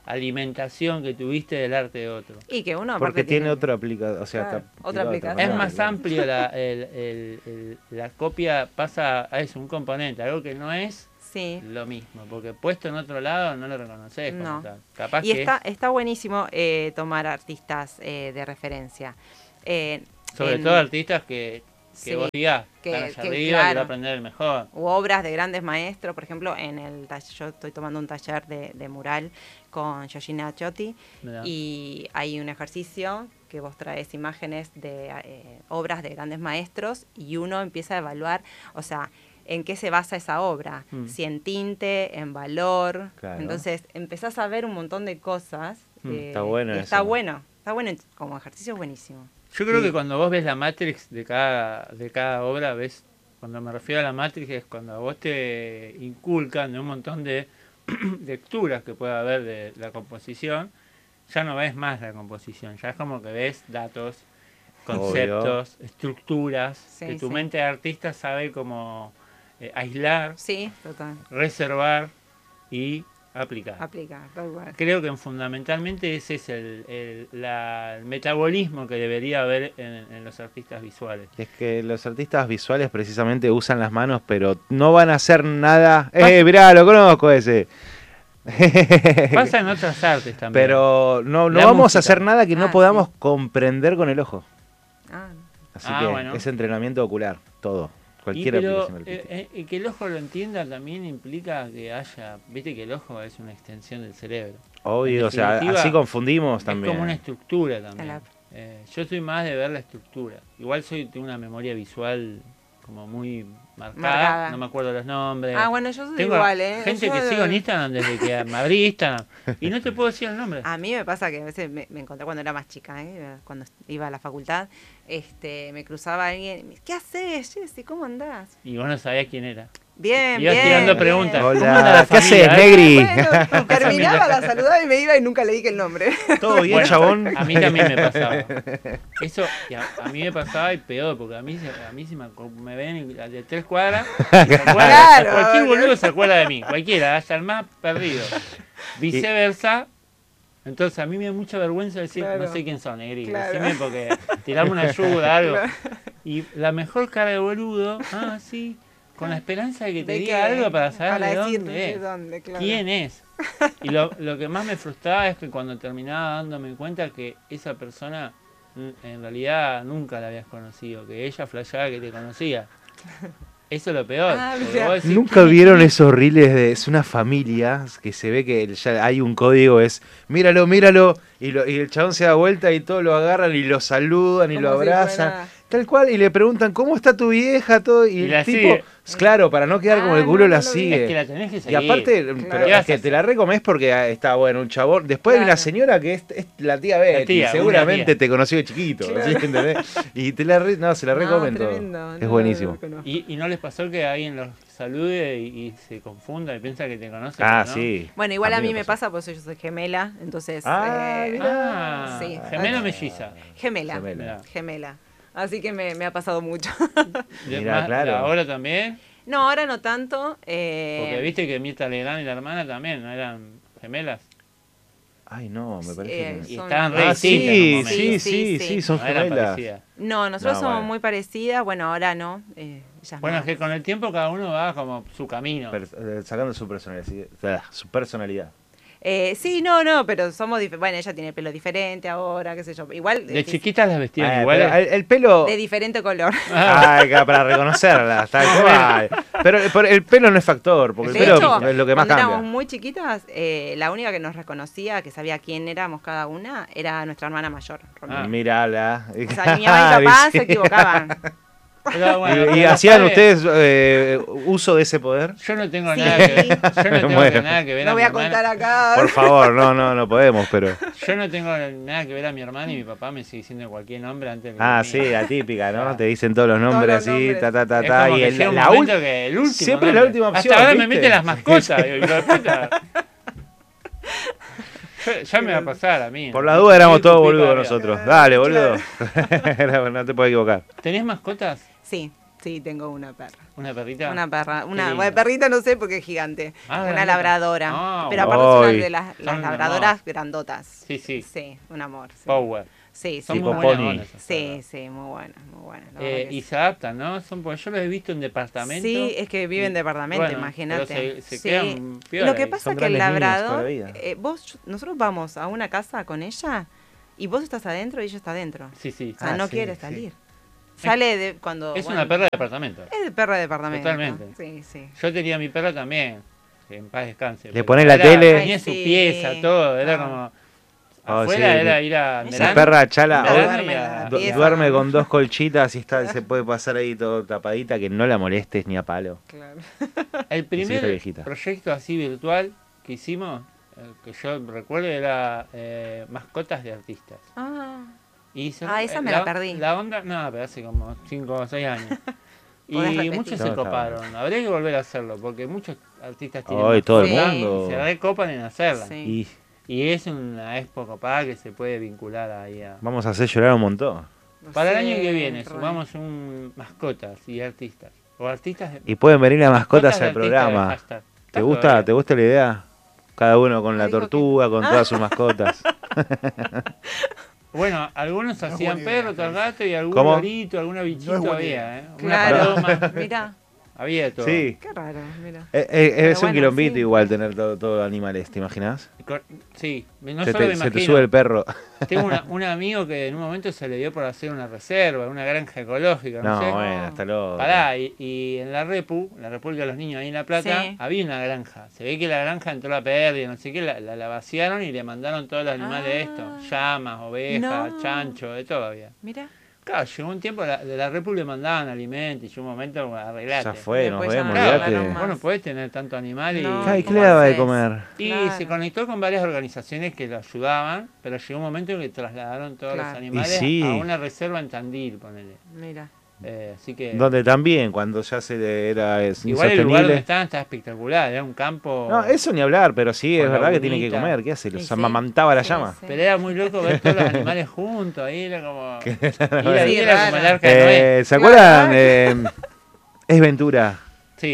alimentación que tuviste del arte de otro. Y que uno Porque aparte tiene otra aplicación, o sea, Claro, está otra aplicado de aplicación. Es manera. más amplio, la, el- el- el- la copia pasa a eso, un componente, algo que no es Sí. lo mismo, porque puesto en otro lado no lo reconoces como No. tal. Capaz Y que está, está buenísimo eh, tomar artistas eh, de referencia. Eh, sobre en- todo artistas que, que Sí, vos digas, que- están allá que, arriba, que claro. va a aprender el mejor. u obras de grandes maestros, por ejemplo, en el taller, yo estoy tomando un taller de, de mural con Yoshina Chotti Mirá. y hay un ejercicio que vos traes imágenes de eh, obras de grandes maestros y uno empieza a evaluar, o sea, en qué se basa esa obra, Mm. si en tinte, en valor, Claro. entonces empezás a ver un montón de cosas. Mm, eh, está bueno y eso. Está bueno, está bueno, como ejercicio es buenísimo. Yo creo Sí. que cuando vos ves la Matrix de cada, de cada obra, ves, cuando me refiero a la Matrix es cuando a vos te inculcan de un montón de lecturas que puede haber de la composición, ya no ves más la composición, ya es como que ves datos, conceptos, estructuras, Sí, que tu sí. mente de artista sabe cómo eh, aislar, Sí, total, reservar y aplicar. aplica, tal cual. Creo que fundamentalmente ese es el, el- la- el metabolismo que debería haber en, en los artistas visuales. Es que los artistas visuales precisamente usan las manos, pero no van a hacer nada. ¡Eh, mirá, lo conozco ese! Pasa en otras artes también. Pero no, no La vamos música. a hacer nada que no Ah, podamos sí. comprender con el ojo. Ah, Así Ah, que bueno. es entrenamiento ocular, todo. Y Cualquier pero aplicación artística. eh, eh, que el ojo lo entienda también implica que haya, viste que el ojo es una extensión del cerebro. Obvio, en o sea, definitiva, así confundimos Es también. como una estructura también. Claro. Eh, yo soy más de ver la estructura. Igual soy tengo una memoria visual como muy marcada, Marcada. no me acuerdo los nombres. Ah, bueno, yo soy Tengo igual, ¿eh? gente Yo- que sigo en Instagram desde que me abrí Instagram y no te puedo decir el nombre. A mí me pasa que a veces me, me encontré cuando era más chica, ¿eh? Cuando iba a la facultad, este, me cruzaba alguien y me dice, ¿qué haces, Jessy? ¿Cómo andás? Y vos no sabías quién era. Bien, Ibas bien. tirando bien. preguntas. ¿Cómo Hola, anda la ¿qué familia, haces, eh? Negri? Bueno, terminaba la saludaba y me iba y nunca le dije el nombre. ¿Todo bien, Bueno, chabón? A mí también me pasaba. Eso y a, a mí me pasaba y peor, porque a mí, se- a mí si me, acu- me ven y- de tres cuadras, se acuerdan- Claro. cualquier boludo se acuerda de mí, cualquiera, hasta el más perdido. Viceversa, entonces a mí me da mucha vergüenza decir, Claro. no sé quién son, Negri, Claro. decime porque tirame una ayuda, algo. Y la mejor cara de boludo, ah, sí, con la esperanza de que te ¿De diga qué? algo para saber Para de decir dónde de es. dónde, claro. ¿Quién es? Y lo, lo que más me frustraba es que cuando terminaba dándome cuenta que esa persona mm, en realidad nunca la habías conocido, que ella flasheaba que te conocía. Eso es lo peor. Ah, porque mirá. vos decís, ¿Nunca ¿quién es? vieron esos reels de es una familia que se ve que ya hay un código, es míralo, míralo, y, lo- y el chabón se da vuelta y todos lo agarran y lo saludan y Como lo si abrazan, fuera- tal cual, y le preguntan ¿cómo está tu vieja? Todo, y, Y el la tipo, sigue. claro, para no quedar como Ah, el culo no, la no lo vi. sigue. Es que la tenés que Y seguir. aparte, Claro. pero ¿Qué es vas a que te hacer? la recomes porque ah, está bueno, un chabón. Después hay Claro. una señora que es, es la tía Betty, tía, una seguramente tía. te conoció de chiquito, Claro. ¿sí? ¿Entendés? Y te la re- no, se la No, recomen todo. tremendo, Es no, buenísimo. no lo conozco. Y, y no les pasó que alguien los salude y, y se confunda y piensa que te conoce. Ah, ¿no? sí. Bueno, igual a mí me pasó. pasa, porque yo soy gemela, entonces... Ah, eh, mirá. Ah, Sí. gemelo melliza. gemela, Gemela. Mirá. gemela. Así que me, me ha pasado mucho. De Mirá, más- claro. Ahora también, No, ahora no tanto. eh, porque viste que Mirta Legrand y la hermana también, ¿no eran gemelas? Ay, no, me parece eh, que... Y son- estaban re Ah, distintas en un sí, momento. sí, Sí, sí, sí, sí, sí. son No eran gemelas. parecidas. No, nosotros No, somos bueno. muy parecidas. Bueno, ahora no. Eh, ella es Bueno, es más- que con el tiempo cada uno va como su camino. Per- eh, sacando su personalidad, ah, su personalidad. Eh, sí, no, no, pero somos dif- bueno, ella tiene pelo diferente ahora, qué sé yo. Igual De eh, chiquitas las vestían Ah, iguales. pero el, el pelo... de diferente color. Ay, ca- para reconocerla, tal cual. Pero, pero el pelo no es factor, porque el De pelo hecho, es lo que más cuando cambia. éramos muy chiquitas, eh, la única que nos reconocía, que sabía quién éramos cada una, era nuestra hermana mayor, Romina. Ah. Mírala. O sea, ni mi mamá y mi papá se equivocaban. Pero bueno, ¿Y, y pero hacían padres, ustedes eh, uso de ese poder? Yo no tengo Sí. nada que ver. Yo no tengo Bueno. que nada que ver No a voy mi a hermana. contar acá. Por favor, no, no, no podemos, pero... Yo no tengo nada que ver a mi hermana y mi papá me sigue diciendo cualquier nombre antes que Ah, a mí. sí, la típica, ¿no? Te dicen todos los nombres los así, nombres. ta, ta, ta, Es ta. como Y que el- llega un la momento ul- que el último siempre nombre. la última opción, Hasta ahora me ¿viste? meten las mascotas. digo, hijo de puta. Ya- Ya me va a pasar a mí. Por ¿no? la duda éramos Sí, todos tu pico boludos arriba. nosotros. Dale, boludo. No te puedes equivocar. ¿Tenés mascotas? Sí, Sí, tengo una perra. ¿Una perrita? Una perra, Qué una lindo. bueno, perrita no sé porque es gigante. Ah, una grandota. labradora. Ah, pero aparte es una Ay. de las, las Son un labradoras amor. grandotas. Sí, sí. Sí, un amor. Sí, Power. sí, Son sí. Tipo muy buenas pony. ondas esas Sí, perras. sí, muy buenas, muy buenas. la Eh, verdad que y sí. se adaptan, ¿no? Son, porque yo los he visto en departamentos. Sí, es que vive en y- departamento, bueno, imagínate. pero se- se Sí. quedan piola Lo que ahí. pasa Son es que el grandes niños toda la labrador, vida. eh, vos, nosotros vamos a una casa con ella y vos estás adentro y ella está adentro. Sí, sí. O sea, Ah, no sí, quiere sí. salir. Sale de cuando. Es bueno, una perra de departamento. Es de perro de departamento. Totalmente. Sí, sí. Yo tenía mi perra también, que en paz descanse. Le pero ponés la era- tele. Tenía Ay, su sí. pieza, todo. Era Ah. como. Ah, Afuera sí, era mi- ir a Esa Esa verano, perra chala verano hoy duerme y a- la du- pieza. duerme con dos colchitas y está, se puede pasar ahí todo tapadita, que no la molestes ni a palo. Claro. El está primer viejita. proyecto así virtual que hicimos, eh, que yo recuerdo, era eh, mascotas de artistas. Ah, Y se- Ah, esa eh, me la perdí. La onda, no, pero hace como cinco o seis años. Y Podés repetir. muchos No, se está coparon. Habría que volver a hacerlo, porque muchos artistas tienen Hoy todo el mascotas mundo. y se recopan en hacerla. sí. Y Y es una expo copada que se puede vincular ahí a... vamos a hacer llorar un montón. No Para el sé, año que viene re. sumamos un mascotas y artistas. O artistas de... Y pueden venir las mascotas de al artistas de programa. hashtag. ¿Te ¿Está gusta, todavía? ¿Te gusta la idea? Cada uno con la dijo que- tortuga, con todas sus mascotas. Bueno, algunos No es hacían buena idea, perro, otros Javi. gato y algún ¿Cómo? lorito, alguna bichito buena había, idea. ¿eh? Una Claro. paloma, Mirá, había de todo. Sí. qué raro, mira. Eh, eh, Pero es un bueno, quilombito sí. igual tener todo, todo animales, ¿te imaginas? Cor- Sí, no se, solo te, me se te imagino. sube el perro. Tengo una- un amigo que en un momento se le dio por hacer una reserva, una granja ecológica, no, No, sé. bueno, hasta luego. Pará, y, y en la Repu, la República de los Niños ahí en La Plata, Sí. había una granja. Se ve que la granja entró a pérdida, no sé qué, la, la, la vaciaron y le mandaron todos los animales de esto. Ah. Llamas, ovejas, No. chancho, de todo había. Mira. Claro, llegó un tiempo, la- de la Repu le mandaban alimentos y llegó un momento, bueno, arreglate. Ya fue, nos Después ya vemos, no Claro, olvídate. hablaron más. vos no podés tener tanto animal y... No, Ay, ¿qué ¿cómo le daba de haces? comer? Y Claro. se conectó con varias organizaciones que lo ayudaban, pero llegó un momento en que trasladaron todos Claro. los animales Y sí. a una reserva en Tandil, ponele. Mira. Eh, así que Donde también, cuando ya se le era es igual el lugar donde insostenible. estaban estaba espectacular, era un campo... No, eso ni hablar, pero sí, Con es verdad que tiene que lagunita. comer. ¿Qué hace? Y Los sí, amamantaba la sí, llama. sí. Pero era muy loco ver todos los animales juntos, ahí era como... Ir ahí Sí, era raro. como el arca de Noé. Eh, ¿Se acuerdan? Eh, es Ventura. Sí.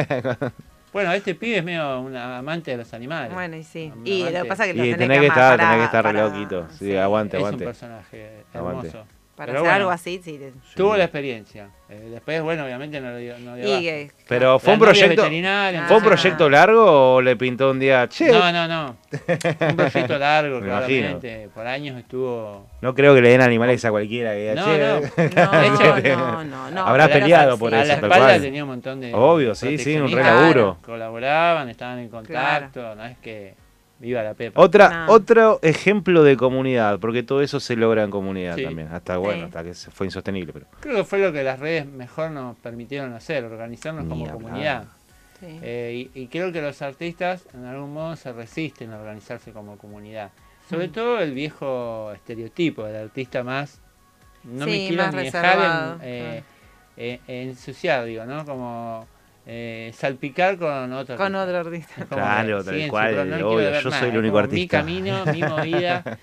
Bueno, este pibe es medio un amante de los animales. Bueno, y sí. Un Y lo que amante. pasa es que lo Y tenés tenés que que amar estar, para- tenés que estar re para- loquito. Sí, aguante, Es un aguante. personaje Aguante. hermoso. Para Pero hacer bueno, algo así, sí. te- Tuvo la experiencia. Eh, después, bueno, obviamente no lo dio, no dio Y abasto. que- Pero fue La un novia proyecto. veterinaria, Ah. ¿Fue un entonces- proyecto largo o le pintó un día? Che, No, no, no. Un proyecto largo, Me claramente. Por años estuvo. no creo que le den animales a cualquiera. Que diga, No, che, no. No, hecho, no, no, no. Habrá pero peleado sí, por A eso, la tal espalda cual. tenía un montón de. Obvio, sí, sí, un re proteccionistas, laburo. Colaboraban, estaban en contacto. No es que. Viva la Pepa. Otra, No. Otro ejemplo de comunidad, porque todo eso se logra en comunidad Sí. también. Hasta bueno, Sí. hasta que se fue insostenible. Pero Creo que fue lo que las redes mejor nos permitieron hacer, organizarnos Ni como hablar. comunidad. Sí. Eh, y, y creo que los artistas en algún modo se resisten a organizarse como comunidad. Mm. Sobre todo el viejo estereotipo del artista más... No me Sí, quiero más ni reservado, dejar en, eh, eh, ensuciar, digo, ¿no? Como eh, salpicar con otro Con artista. otro artista. Es como Claro, que tal siguen su cual, pro- no le obvio, quiero ver yo nada, soy el es único como artista. Mi camino, mi movida.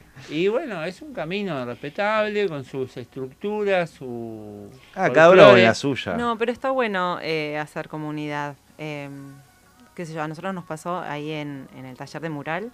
Y bueno, es un camino respetable, con sus estructuras, su... ah, cada uno con folclore. la suya. No, pero está bueno eh, hacer comunidad. Eh, qué sé yo, a nosotros nos pasó ahí en, en el taller de mural,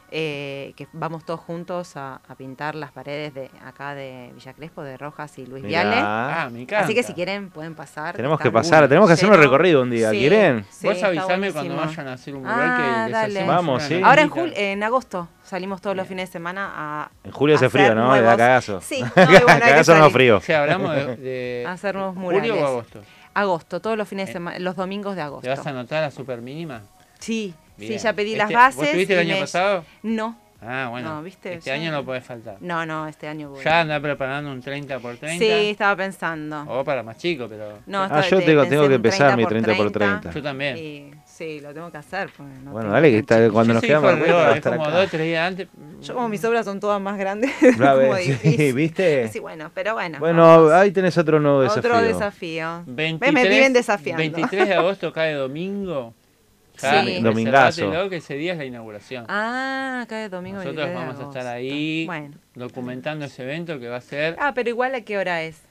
eh, que vamos todos juntos a, a pintar las paredes de acá de Villa Crespo, de Rojas y Luis Mirá. Viale. Ah, me encanta. Así que si quieren pueden pasar. Tenemos está que pasar, bueno. tenemos que hacer un Lleno. recorrido un día. Sí, ¿Quieren? sí, Vos está avisame cuando buenísimo. vayan a hacer un mural Ah, que les dale. hacemos Vamos, una sí. Ahora en, notita. jul- en agosto salimos todos los Bien. fines de semana a En julio hace hacer frío, ¿no? Le da nuevos- cagazo. Sí, no, y bueno, hay que Cagazo no salir. frío. O sea, hablamos de, de Hacer nuevos julio murales. o agosto. Agosto, todos los fines de Eh, semana, los domingos de ¿Te agosto. vas a anotar la super mínima? Sí, Bien. sí, ya pedí las Este- bases. ¿Vos estuviste el y año me- pasado? No, Ah, bueno. No, ¿viste? Este Ya- año no podés faltar. no, no, este año voy. Ya andá preparando un treinta por treinta. Sí, estaba pensando. O para más chico, pero... No, Ah, estaba- yo te- tengo- pensé tengo que en empezar mi treinta treinta por treinta. Yo también. Y sí, lo tengo que hacer. porque no Bueno, tengo dale, que tan está, chico. cuando Yo nos soy quedamos hijo del va a Leo, es estar como acá. dos, tres días antes. Yo como mis obras son todas más grandes, es A ver, como sí, difícil. ¿viste? Sí, bueno, pero bueno. Bueno, vamos. ahí tenés otro nuevo desafío. Otro desafío. veintitrés, Me viven desafiando. veintitrés de agosto cae domingo. Sí. Domingazo. reservátelo, que ese día es la inauguración. Ah, acá es domingo Nosotros veintitrés de vamos a estar agosto. ahí Bueno. documentando ese evento que va a ser... Ah, pero igual a qué hora es.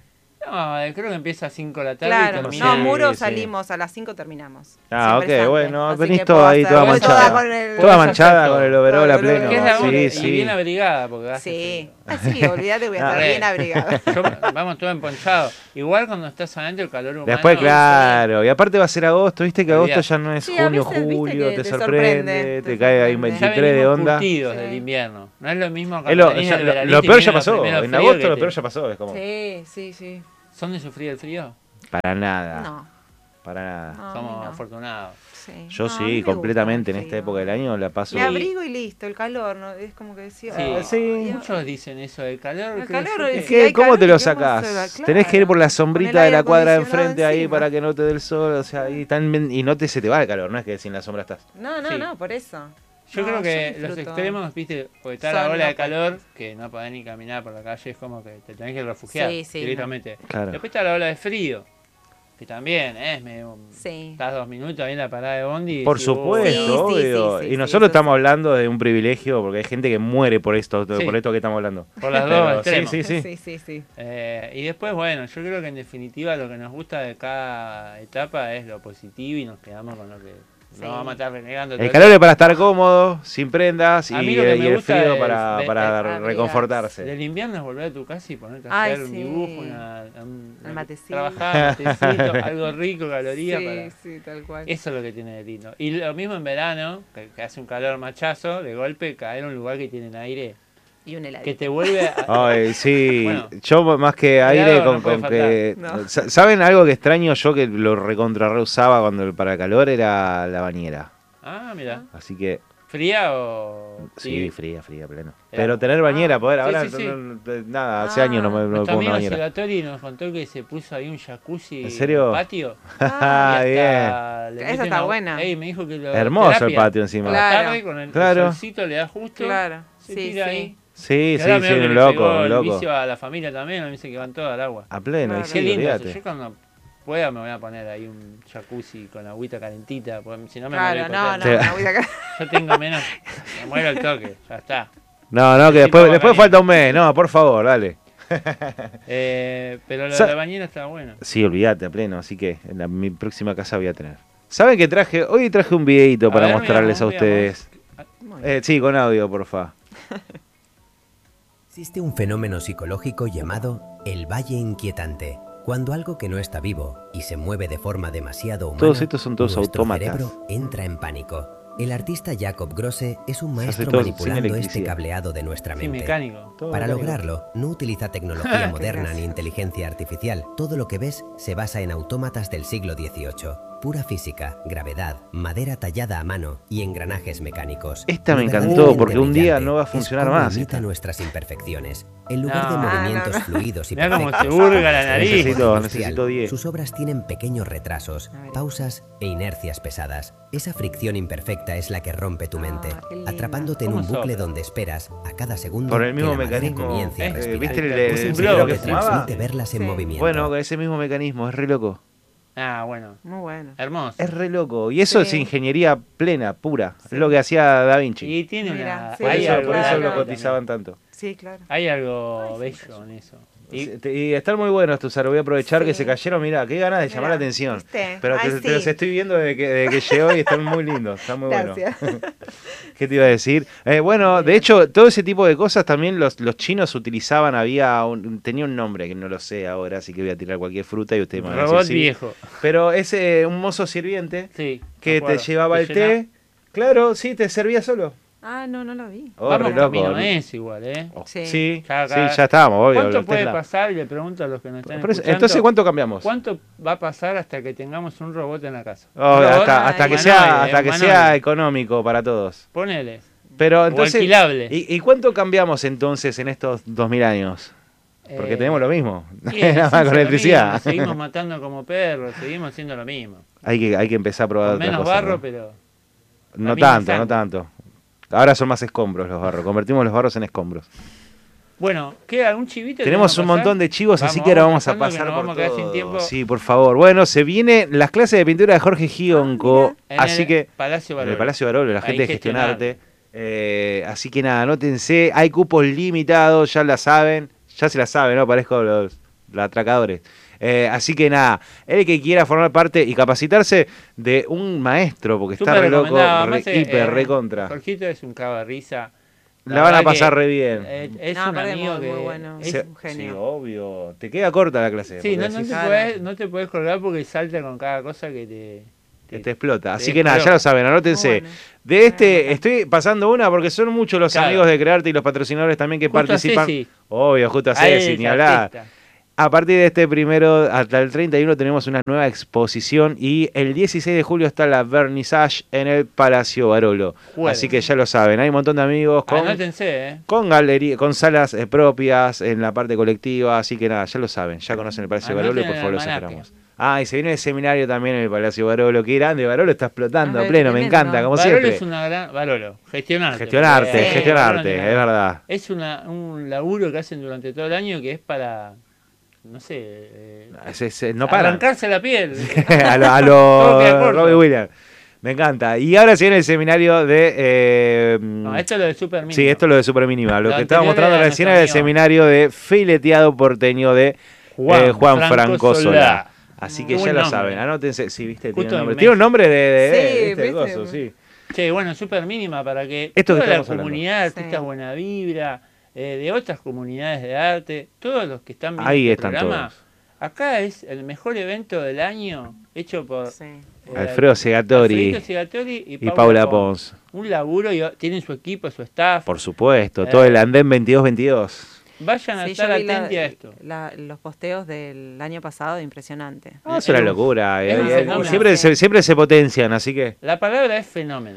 No, eh, creo que empieza a cinco de la tarde Claro, y no, termina... muro sí. salimos a las cinco terminamos. Ah, Siempre ok, antes. bueno, Así venís que toda puedo ahí, hacer- toda voy manchada. con el- Toda Puedes manchada hacer con todo. el overol a Todo el pleno. Que es overol. la Sí, y sí. bien abrigada, porque hace Sí, frío. ah, sí, olvídate, voy a estar Re. bien abrigada. Yo- vamos todo emponchado. Igual cuando estás adentro el calor humano... Después, claro, y aparte va a ser agosto, viste que agosto Olvidate. ya no es Sí, a junio, veces, viste julio, que te te sorprende, sorprende, te te cae ahí un sorprende. Ya veintitrés de venimos onda. curtidos Sí. del invierno. No es lo mismo Es cuando lo, venís ya- del lo- veranito lo y peor viene ya los pasó, primeros en fríos agosto que lo te- peor ya pasó, es como, Sí, sí, sí. ¿Son de sufrir el frío? para nada, No, para nada. no, a mí Somos no. afortunados. Sí. Yo No, a mí sí, me gusta completamente, el en esta frío. época del año la paso... Me abrigo y listo, el calor, ¿no? Es como que decía... Sí, "Ay, sí. ya". Muchos dicen eso del calor. El creo calor yo que- es- ¿Qué? hay ¿Cómo calor te y lo qué vamos a sacás? hacer, Tenés que ir por la claro. sombrita Con el de la aire cuadra de acondicionado enfrente ahí encima. para que no te dé el sol, o sea, ahí tan, y no te se te va el calor, no es que sin la sombra estás. No, no, Sí. no, por eso. Yo No, creo que disfruto. los extremos, viste, porque está Son la ola de locos. calor, que no podés ni caminar por la calle, es como que te tenés que refugiar Sí, sí, directamente. Claro. Después está la ola de frío, que también ¿eh? es medio... Sí. Estás dos minutos ahí en la parada de bondi y Por decís, "Oh". supuesto, Sí, sí, obvio. sí, sí, y sí, nosotros eso estamos sí. hablando de un privilegio, porque hay gente que muere por esto, Sí. por esto que estamos hablando. Por las Pero dos sí, extremos. sí, sí. sí, sí, sí. Eh, y después, bueno, yo creo que en definitiva lo que nos gusta de cada etapa es lo positivo y nos quedamos con lo que Sí. no vamos a estar renegando. todo El calor es para estar cómodo, sin prendas, y, A mí lo que y me el gusta frío es para, de- para abrigarse. reconfortarse. Del invierno es volver a tu casa y ponerte a Ay, hacer un sí. dibujo, una, un- El matecito. trabajar, matecito, algo rico, calorías. Sí, para... sí, tal cual. Eso es lo que tiene de lindo. Y lo mismo en verano, que, que hace un calor machazo, de golpe caer en un lugar que tiene aire, Y un helado. que te vuelve a... Ay, sí, Bueno. yo más que aire Helado con, no puede con que... faltar. No. Sa- ¿Saben algo que extraño yo que lo recontra reusaba cuando para calor era la bañera? Ah, mira. Así que ¿Fría o...? sí, fría, fría, pleno. Era- Pero tener bañera, Ah, poder, sí, ahora sí, sí. no- no- nada, hace Ah. años no me, no me Nuestro pongo una amigo bañera. Segatori nos contó que se puso ahí un jacuzzi ¿En serio? el patio. Ah, y bien. hasta le Esa mete está una- buena. Ey, me dijo que lo Hermoso el terapia. patio encima. Por la Claro. tarde con el, el Claro. solcito le da justo. Claro, Se sí, tira sí. ahí. Sí, Que sí, ahora sí, medio que un le loco, pegó un el loco. vicio a la familia también, me dice que van todas al agua. A pleno, y Claro. sí, Qué lindo eso. olvídate. Yo cuando pueda me voy a poner ahí un jacuzzi con agüita calentita, porque si no me Claro, muero no, no, Te- no voy acá. Yo tengo menos, me muero al toque, ya está. No, no, que Sí, después, como después bañera. falta un mes. No, por favor, dale. Eh, pero lo Sa- de la bañera está bueno. Sí, olvídate, a pleno. Así que en la- mi próxima casa voy a tener. ¿Saben que traje? Hoy traje un videito A para ver, mostrarles a veamos, ustedes. Muy bien. Eh, sí, con audio, porfa. Existe un fenómeno psicológico llamado el valle inquietante, cuando algo que no está vivo y se mueve de forma demasiado humana, Todos estos son todos nuestro autómatas. cerebro entra en pánico. El artista Jacob Grosse es un Se hace maestro todo sin manipulando este electricidad. cableado de nuestra Sí, mente. mecánico. Todo Para mecánico. lograrlo, no utiliza tecnología moderna ni inteligencia artificial. Todo lo que ves se basa en autómatas del siglo dieciocho. Pura física, gravedad, madera tallada a mano y engranajes mecánicos. Esta me Lo encantó, verdaderamente porque un día brillante no va a es funcionar cómo más imita esta. nuestras imperfecciones. En lugar de No. movimientos Ah, no, no. fluidos y Mirá cómo perfectos, se hurga la nariz. Necesito- industrial, necesito diez. Sus obras tienen pequeños retrasos, A ver. pausas e inercias pesadas. Esa fricción imperfecta es la que rompe tu Ah, mente, qué lindo. atrapándote en ¿Cómo un bucle sopla? donde esperas a cada segundo Por el mismo que la madera mecanismo. comience a Eh, respirar. ¿Viste el, Es el- Es un el cerebro video que que fumaba? transmite verlas en Sí. movimiento. Bueno, con ese mismo mecanismo, es re loco. Ah, bueno. Muy bueno. Hermoso. Es re loco. Y eso Sí. es ingeniería plena, pura. Es lo que hacía Da Vinci. Y tiene Mira, una... sí, por hay eso, algo por eso también. lo cotizaban tanto. Sí, claro. Hay algo Ay, sí, bello cayó. en eso. Y, Y, y están muy buenos estos aros. Voy a aprovechar Sí. que se cayeron. Mirá, qué ganas de llamar Mirá, la atención. ¿viste? Pero Ay, te, te sí. los estoy viendo desde que, desde que llegó y están muy lindos. Están muy buenos. Gracias. ¿Qué te iba a decir? Eh, bueno, de hecho, todo ese tipo de cosas también los, los chinos utilizaban. Había un, tenía un nombre que no lo sé ahora, así que voy a tirar cualquier fruta y ustedes me van a decir robot sí. viejo. Pero es eh, un mozo sirviente Sí. que me te acuerdo. llevaba el Te té. Claro, sí, te servía solo. Ah, no, no lo vi. Oh, Vamos re loco. camino a eso igual, ¿eh? Oh, Sí. sí, Ya sí, acá- ya estábamos, obvio. ¿Cuánto los puede Tesla. pasar? Y le pregunto a los que nos están Por eso- escuchando. entonces, ¿cuánto cambiamos? ¿Cuánto va a pasar hasta que tengamos un robot en la casa? Oh, Un robot hasta hasta que humanoide, sea, hasta que humanoide. sea económico para todos. Ponele. Pero O entonces, alquilable. ¿y, y cuánto cambiamos entonces en estos dos mil años? Porque Eh, tenemos lo mismo, sí, en nada más esencia con lo electricidad. mismo, seguimos matando como perros, seguimos haciendo lo mismo. Hay que, hay que empezar a probar Con otra menos cosa, barro, ¿no? pero... No la misma tanto, no sangre. tanto. Ahora son más escombros los barros. Convertimos los barros en escombros. Bueno, ¿queda algún chivito? Tenemos un montón de chivos, así que ahora vamos a pasando, que pasar nos por vamos a quedar sin todo. tiempo. Sí, por favor. Bueno, se vienen las clases de pintura de Jorge Gionco, En así el que Palacio en Barolo. el Palacio Barolo, la Ahí gente de gestionar. Gestionarte. Eh, así que nada, anótense. Hay cupos limitados, ya la saben. Ya se la saben, ¿no? Parezco los los atracadores. Eh, así que nada, el que quiera formar parte y capacitarse de un maestro, porque está Súper re loco, recomendado. re, Además, eh, hiper, eh, re contra. Jorgito es un cago de risa. La van a verdad pasar que, re bien. eh, es No, un aparte amigo muy, que... muy bueno. es- Se- un genio. Sí, obvio. Te queda corta la clase. sí, porque no, no, decís, te Claro. podés, no te podés colgar porque salta con cada cosa que te... que te explota. Así te que nada, ya descoloca. lo saben, anótense. Muy bueno. De este, Voy a anotar. estoy pasando una porque son muchos los Claro. amigos de Crearte y los patrocinadores también que Justo a participan. Ceci. Obvio, justo a A él Ceci, es ni hablar. artista. A partir de este primero hasta el treinta y uno tenemos una nueva exposición y el dieciséis de julio está la vernissage en el Palacio Barolo. Jueves. Así que ya lo saben, hay un montón de amigos con, Anótense, ¿eh? con galería, con salas eh, propias en la parte colectiva, así que nada, ya lo saben, ya conocen el Palacio Anoten Barolo y por el favor los almanaque. esperamos. Ah, y se viene el seminario también en el Palacio Barolo, qué grande, Barolo está explotando a Ah, pleno, me tremendo. encanta, como Barolo siempre. es una gran... Barolo, gestionarte. Gestionarte, porque, eh, gestionarte, Barolo es tiene- verdad. Es una, un laburo que hacen durante todo el año que es para, no sé, eh, Es- es- no para. arrancarse la piel. a lo, a Todo queda lo corto. Robbie Williams. Me encanta. Y ahora se viene el seminario de... eh, No, esto es lo de Super Mínimo. sí, esto es lo de Super Mínima. Lo, Lo que estaba anterior mostrando era recién nuestro era el amigo. seminario de fileteado porteño de Juan, eh, Juan Franco, Franco Solá. Solá. Así Qué que ya buen lo nombre. saben. Anótense. Sí, viste, tiene Justo un en nombre. México. Tiene un nombre de... de, de- Sí, ¿viste? El viste. gozo, sí. Che, bueno, Super Mínima para que Esto que toda la estamos hablando. comunidad de artistas Sí. Buena Vibra, eh, de otras comunidades de arte, todos los que están viendo Ahí este están programa, todos. acá es el mejor evento del año hecho por Sí. eh, Alfredo Segatori Alfredito Segatori y, y Paula Pons. Un laburo, y tienen su equipo, su staff. Por supuesto. Eh. Todo el andén veintidós veintidós. Vayan a Sí, estar yo vi la- atentos a esto. la- los posteos del año pasado, impresionante. Ah, es una Eh, locura. es eh, un eh, fenómeno. siempre, se, siempre se potencian, así que... La palabra es fenómeno.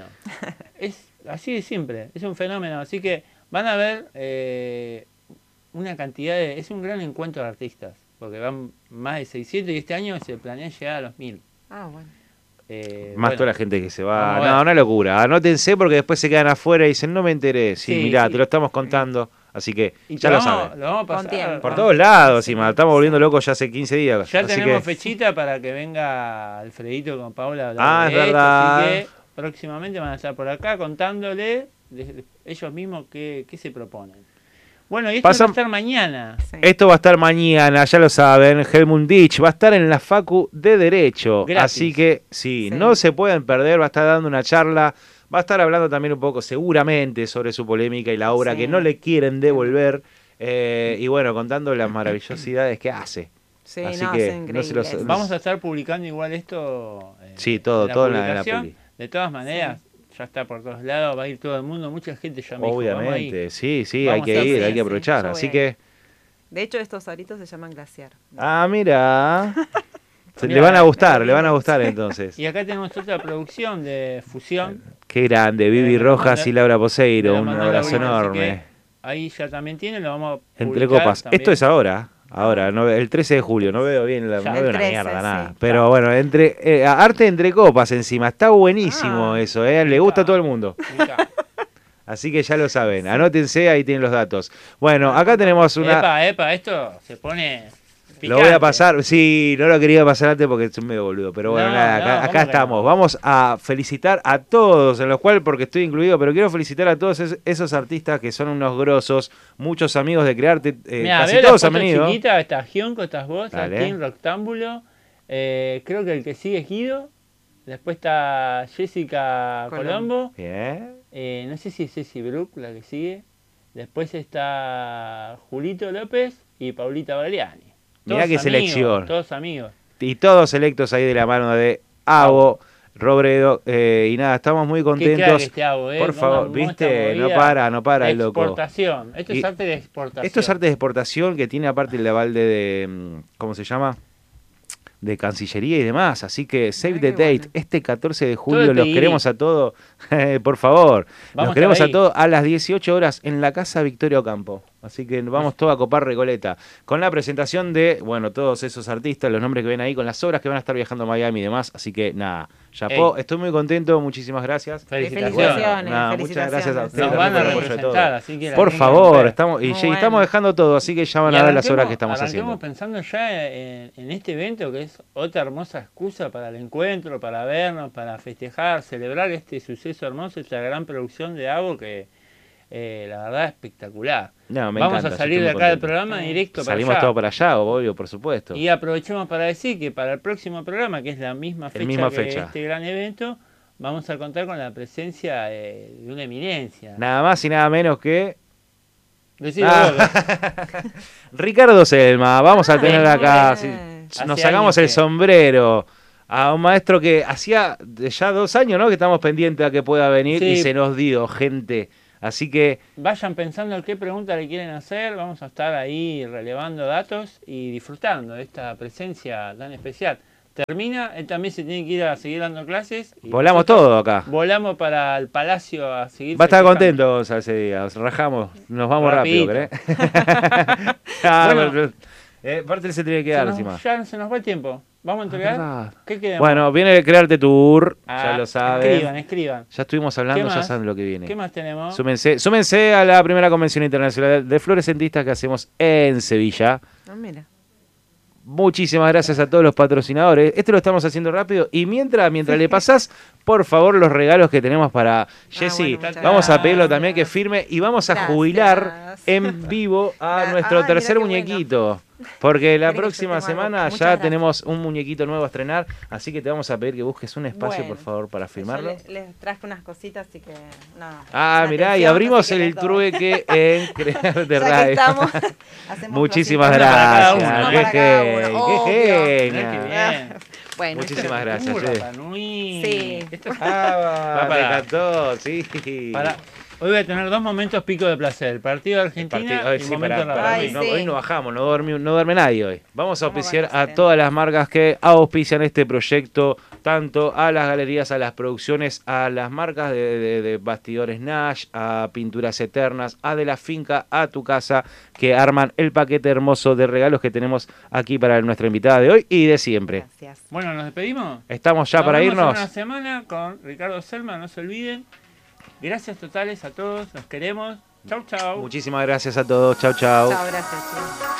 Es así de simple, es un fenómeno. Así que van a ver eh, una cantidad de... Es un gran encuentro de artistas, porque van más de seiscientos y este año se planea llegar a los mil. Ah, bueno. Eh, Más bueno, toda la gente que se va. vamos a ver. No, una locura. Anótense porque después se quedan afuera y dicen, no me enteré. Sí, Sí, mirá, sí. te lo estamos contando. Así que y ya te lo vamos- saben. Lo vamos a pasar. Con tiempo. Por Ah, todos lados, sí, encima. Estamos volviendo sí. locos ya hace quince días. Ya así tenemos que, fechita para que venga Alfredito con Paula a hablar Ah, de es esto, verdad. así que próximamente van a estar por acá contándole de- ellos mismos qué, qué se proponen. Bueno, y esto Pasam- va a estar mañana. Sí. Esto va a estar mañana, ya lo saben. Helmut Ditch va a estar en la Facu de Derecho. Gratis. Así que, sí, Sí. no se pueden perder. Va a estar dando una charla. Va a estar hablando también un poco, seguramente, sobre su polémica y la obra Sí. que no le quieren devolver. Eh, y bueno, contando las maravillosidades que hace. Sí, Así no, que es no increíble. se los- Vamos a estar publicando igual esto. eh, Sí, todo, en todo en la- en la publicación. publi. De todas maneras, ya está por todos lados, va a ir todo el mundo. Mucha gente ya me dijo, vamos ahí. Obviamente, sí, sí, Vamos hay que a ir, hacer, hay que sí, aprovechar. yo voy Así a ir. que, De hecho, estos aritos se llaman glaciar. ah, mira. Se- le Mira, van a gustar, eh, le van a gustar entonces. Y acá tenemos otra producción de fusión. Qué grande, Vivi Eh, Rojas manda- y Laura de Poseiro, la un Manuela abrazo Williams, así enorme. que ahí ya también tiene, lo vamos a Entre publicar copas. también. Esto es ahora, ahora, no, el trece de julio, no veo bien, la, Ya. no El veo una trece, mierda, sí. nada. Pero bueno, entre eh, arte entre copas encima, está buenísimo Ah. eso, eh, le gusta a todo el mundo. Mira. Así que ya lo saben, anótense, ahí tienen los datos. Bueno, acá tenemos una... Epa, epa, esto se pone Lo voy a picante. pasar, sí, no lo quería pasar antes porque es medio boludo, pero bueno, No, nada, no, acá, ¿cómo acá que estamos. no? Vamos a felicitar a todos, en los cuales, porque estoy incluido, pero quiero felicitar a todos es- esos artistas que son unos grosos, muchos amigos de Crearte, eh, Mira, casi veo la todos han foto venido. chiquita, está Gionco, estás vos, está Dale. Tim Roctámbulo, eh, creo que el que sigue es Guido, después está Jessica Colombo. Colombo, Bien. eh, no sé si es Ceci Brook la que sigue, después está Julito López y Paulita Valeriani. Mirá Todos qué amigos, selección. Todos amigos. Y todos electos ahí de la mano de Avo, Robredo, eh, y nada, estamos muy Qué crack contentos. este Avo, eh, Por cómo favor, armó viste, esta no movida. para, no para el loco. Exportación, esto Y es arte de exportación. Esto es arte de exportación que tiene aparte el aval de, de, mm, ¿cómo se llama? De Cancillería y demás. Así que save Ah, the qué date. bueno. Este catorce de Todo julio el los P I. queremos a todos. Por favor. Vamos Los queremos a a ahí. todos a las dieciocho horas en la Casa Victoria Ocampo. Así que vamos todos a copar Recoleta. Con la presentación de, bueno, todos esos artistas, los nombres que ven ahí, con las obras que van a estar viajando a Miami y demás. Así que nada, chapó. Ey. Estoy muy contento. Muchísimas gracias. Felicitaciones. Felicitaciones, Nada, muchas felicitaciones. gracias a ustedes. Nos van a por el apoyo de representar, todos. así que la Por tienen que favor, romper. estamos, y, Muy y estamos bueno. dejando todo, así que ya van Y a ver las arranquemos- obras que estamos arranquemos haciendo. pensando ya en, en este evento que es otra hermosa excusa para el encuentro, para vernos, para festejar, celebrar este suceso hermoso, esta gran producción de Avo que eh, la verdad espectacular. No, me Vamos encanta, a yo salir estoy de muy acá del contento. programa directo para Salimos allá. todos para allá, obvio, por supuesto. Y aprovechemos para decir que para el próximo programa, que es la misma fecha misma que fecha. este gran evento, vamos a contar con la presencia eh, de una eminencia. Nada más y nada menos que... Decilo Ah. vos, Ricardo Selma, vamos a tener bien, acá, muy bien. si- Hace nos sacamos años el que- sombrero a un maestro que hacía ya dos años, ¿no? Que estamos pendientes a que pueda venir Sí. y se nos dio, gente. Así que Vayan pensando en qué pregunta le quieren hacer, vamos a estar ahí relevando datos y disfrutando de esta presencia tan especial. Termina, él también se tiene que ir a seguir dando clases. y volamos nosotros todo acá. Volamos para el palacio a seguir. Va a estar festejando. contento Gonzalo ese día, os rajamos, nos vamos rápido, Rapidito. ¿crees? Ah, Bueno. pero- eh, aparte él se tiene que Se quedar nos- encima. ya se nos va el tiempo. ¿Vamos a entregar? verdad. ¿Qué quedamos? Bueno, viene el Crearte Tour, Ah, ya lo saben. Escriban, escriban. Ya estuvimos hablando, ¿Qué ya más? saben lo que viene. ¿Qué más tenemos? Súmense, súmense a la primera convención internacional de fluorescentistas que hacemos en Sevilla. Ah, mira. Muchísimas gracias a todos los patrocinadores. Esto lo estamos haciendo rápido. Y mientras, mientras le pasás, por favor, los regalos que tenemos para Jessy. bueno, muchas vamos a pedirlo gracias. también que firme y vamos a Gracias. jubilar en vivo a Ah, nuestro ay, mira tercer qué bueno. muñequito. Porque la Querido, próxima te amo. semana Muchas ya gracias. tenemos un muñequito nuevo a estrenar. Así que te vamos a pedir que busques un espacio, Bueno, por favor, para firmarlo. Yo les, les traje unas cositas, así que nada. Ah, una mirá, y atención, abrimos así que el les doy. trueque en Crear de Ya que Radio. estamos, hacemos Muchísimas cositas. Una para cada gracias. uno. Qué Una para cada genia, uno, qué obvio. Mirá qué genia. bien. Bueno, Muchísimas Esto es gracias, puro Jess. Rapa Nui. Sí. Esto es- Ah, Va me para- encantó, sí. para- Hoy voy a tener dos momentos pico de placer. El partido de El Argentina partido- ay, y el sí, momento pará, de pará, Rapa Ay, Nui. no, sí. hoy no bajamos, no, dormi- no duerme nadie hoy. Vamos a ¿Cómo auspiciar van a a hacer? todas las marcas que auspician este proyecto, tanto a las galerías, a las producciones, a las marcas de, de- de bastidores Nash, a Pinturas Eternas, a De la Finca, a Tu Casa, que arman el paquete hermoso de regalos que tenemos aquí para nuestra invitada de hoy y de siempre. Gracias. Bueno, ¿nos despedimos? Estamos ya Nos para vemos irnos. en una semana con Ricardo Selma, no se olviden. Gracias totales a todos, los queremos. Chau, chau. Muchísimas gracias a todos. Chau, chau. Chao, gracias. chicos.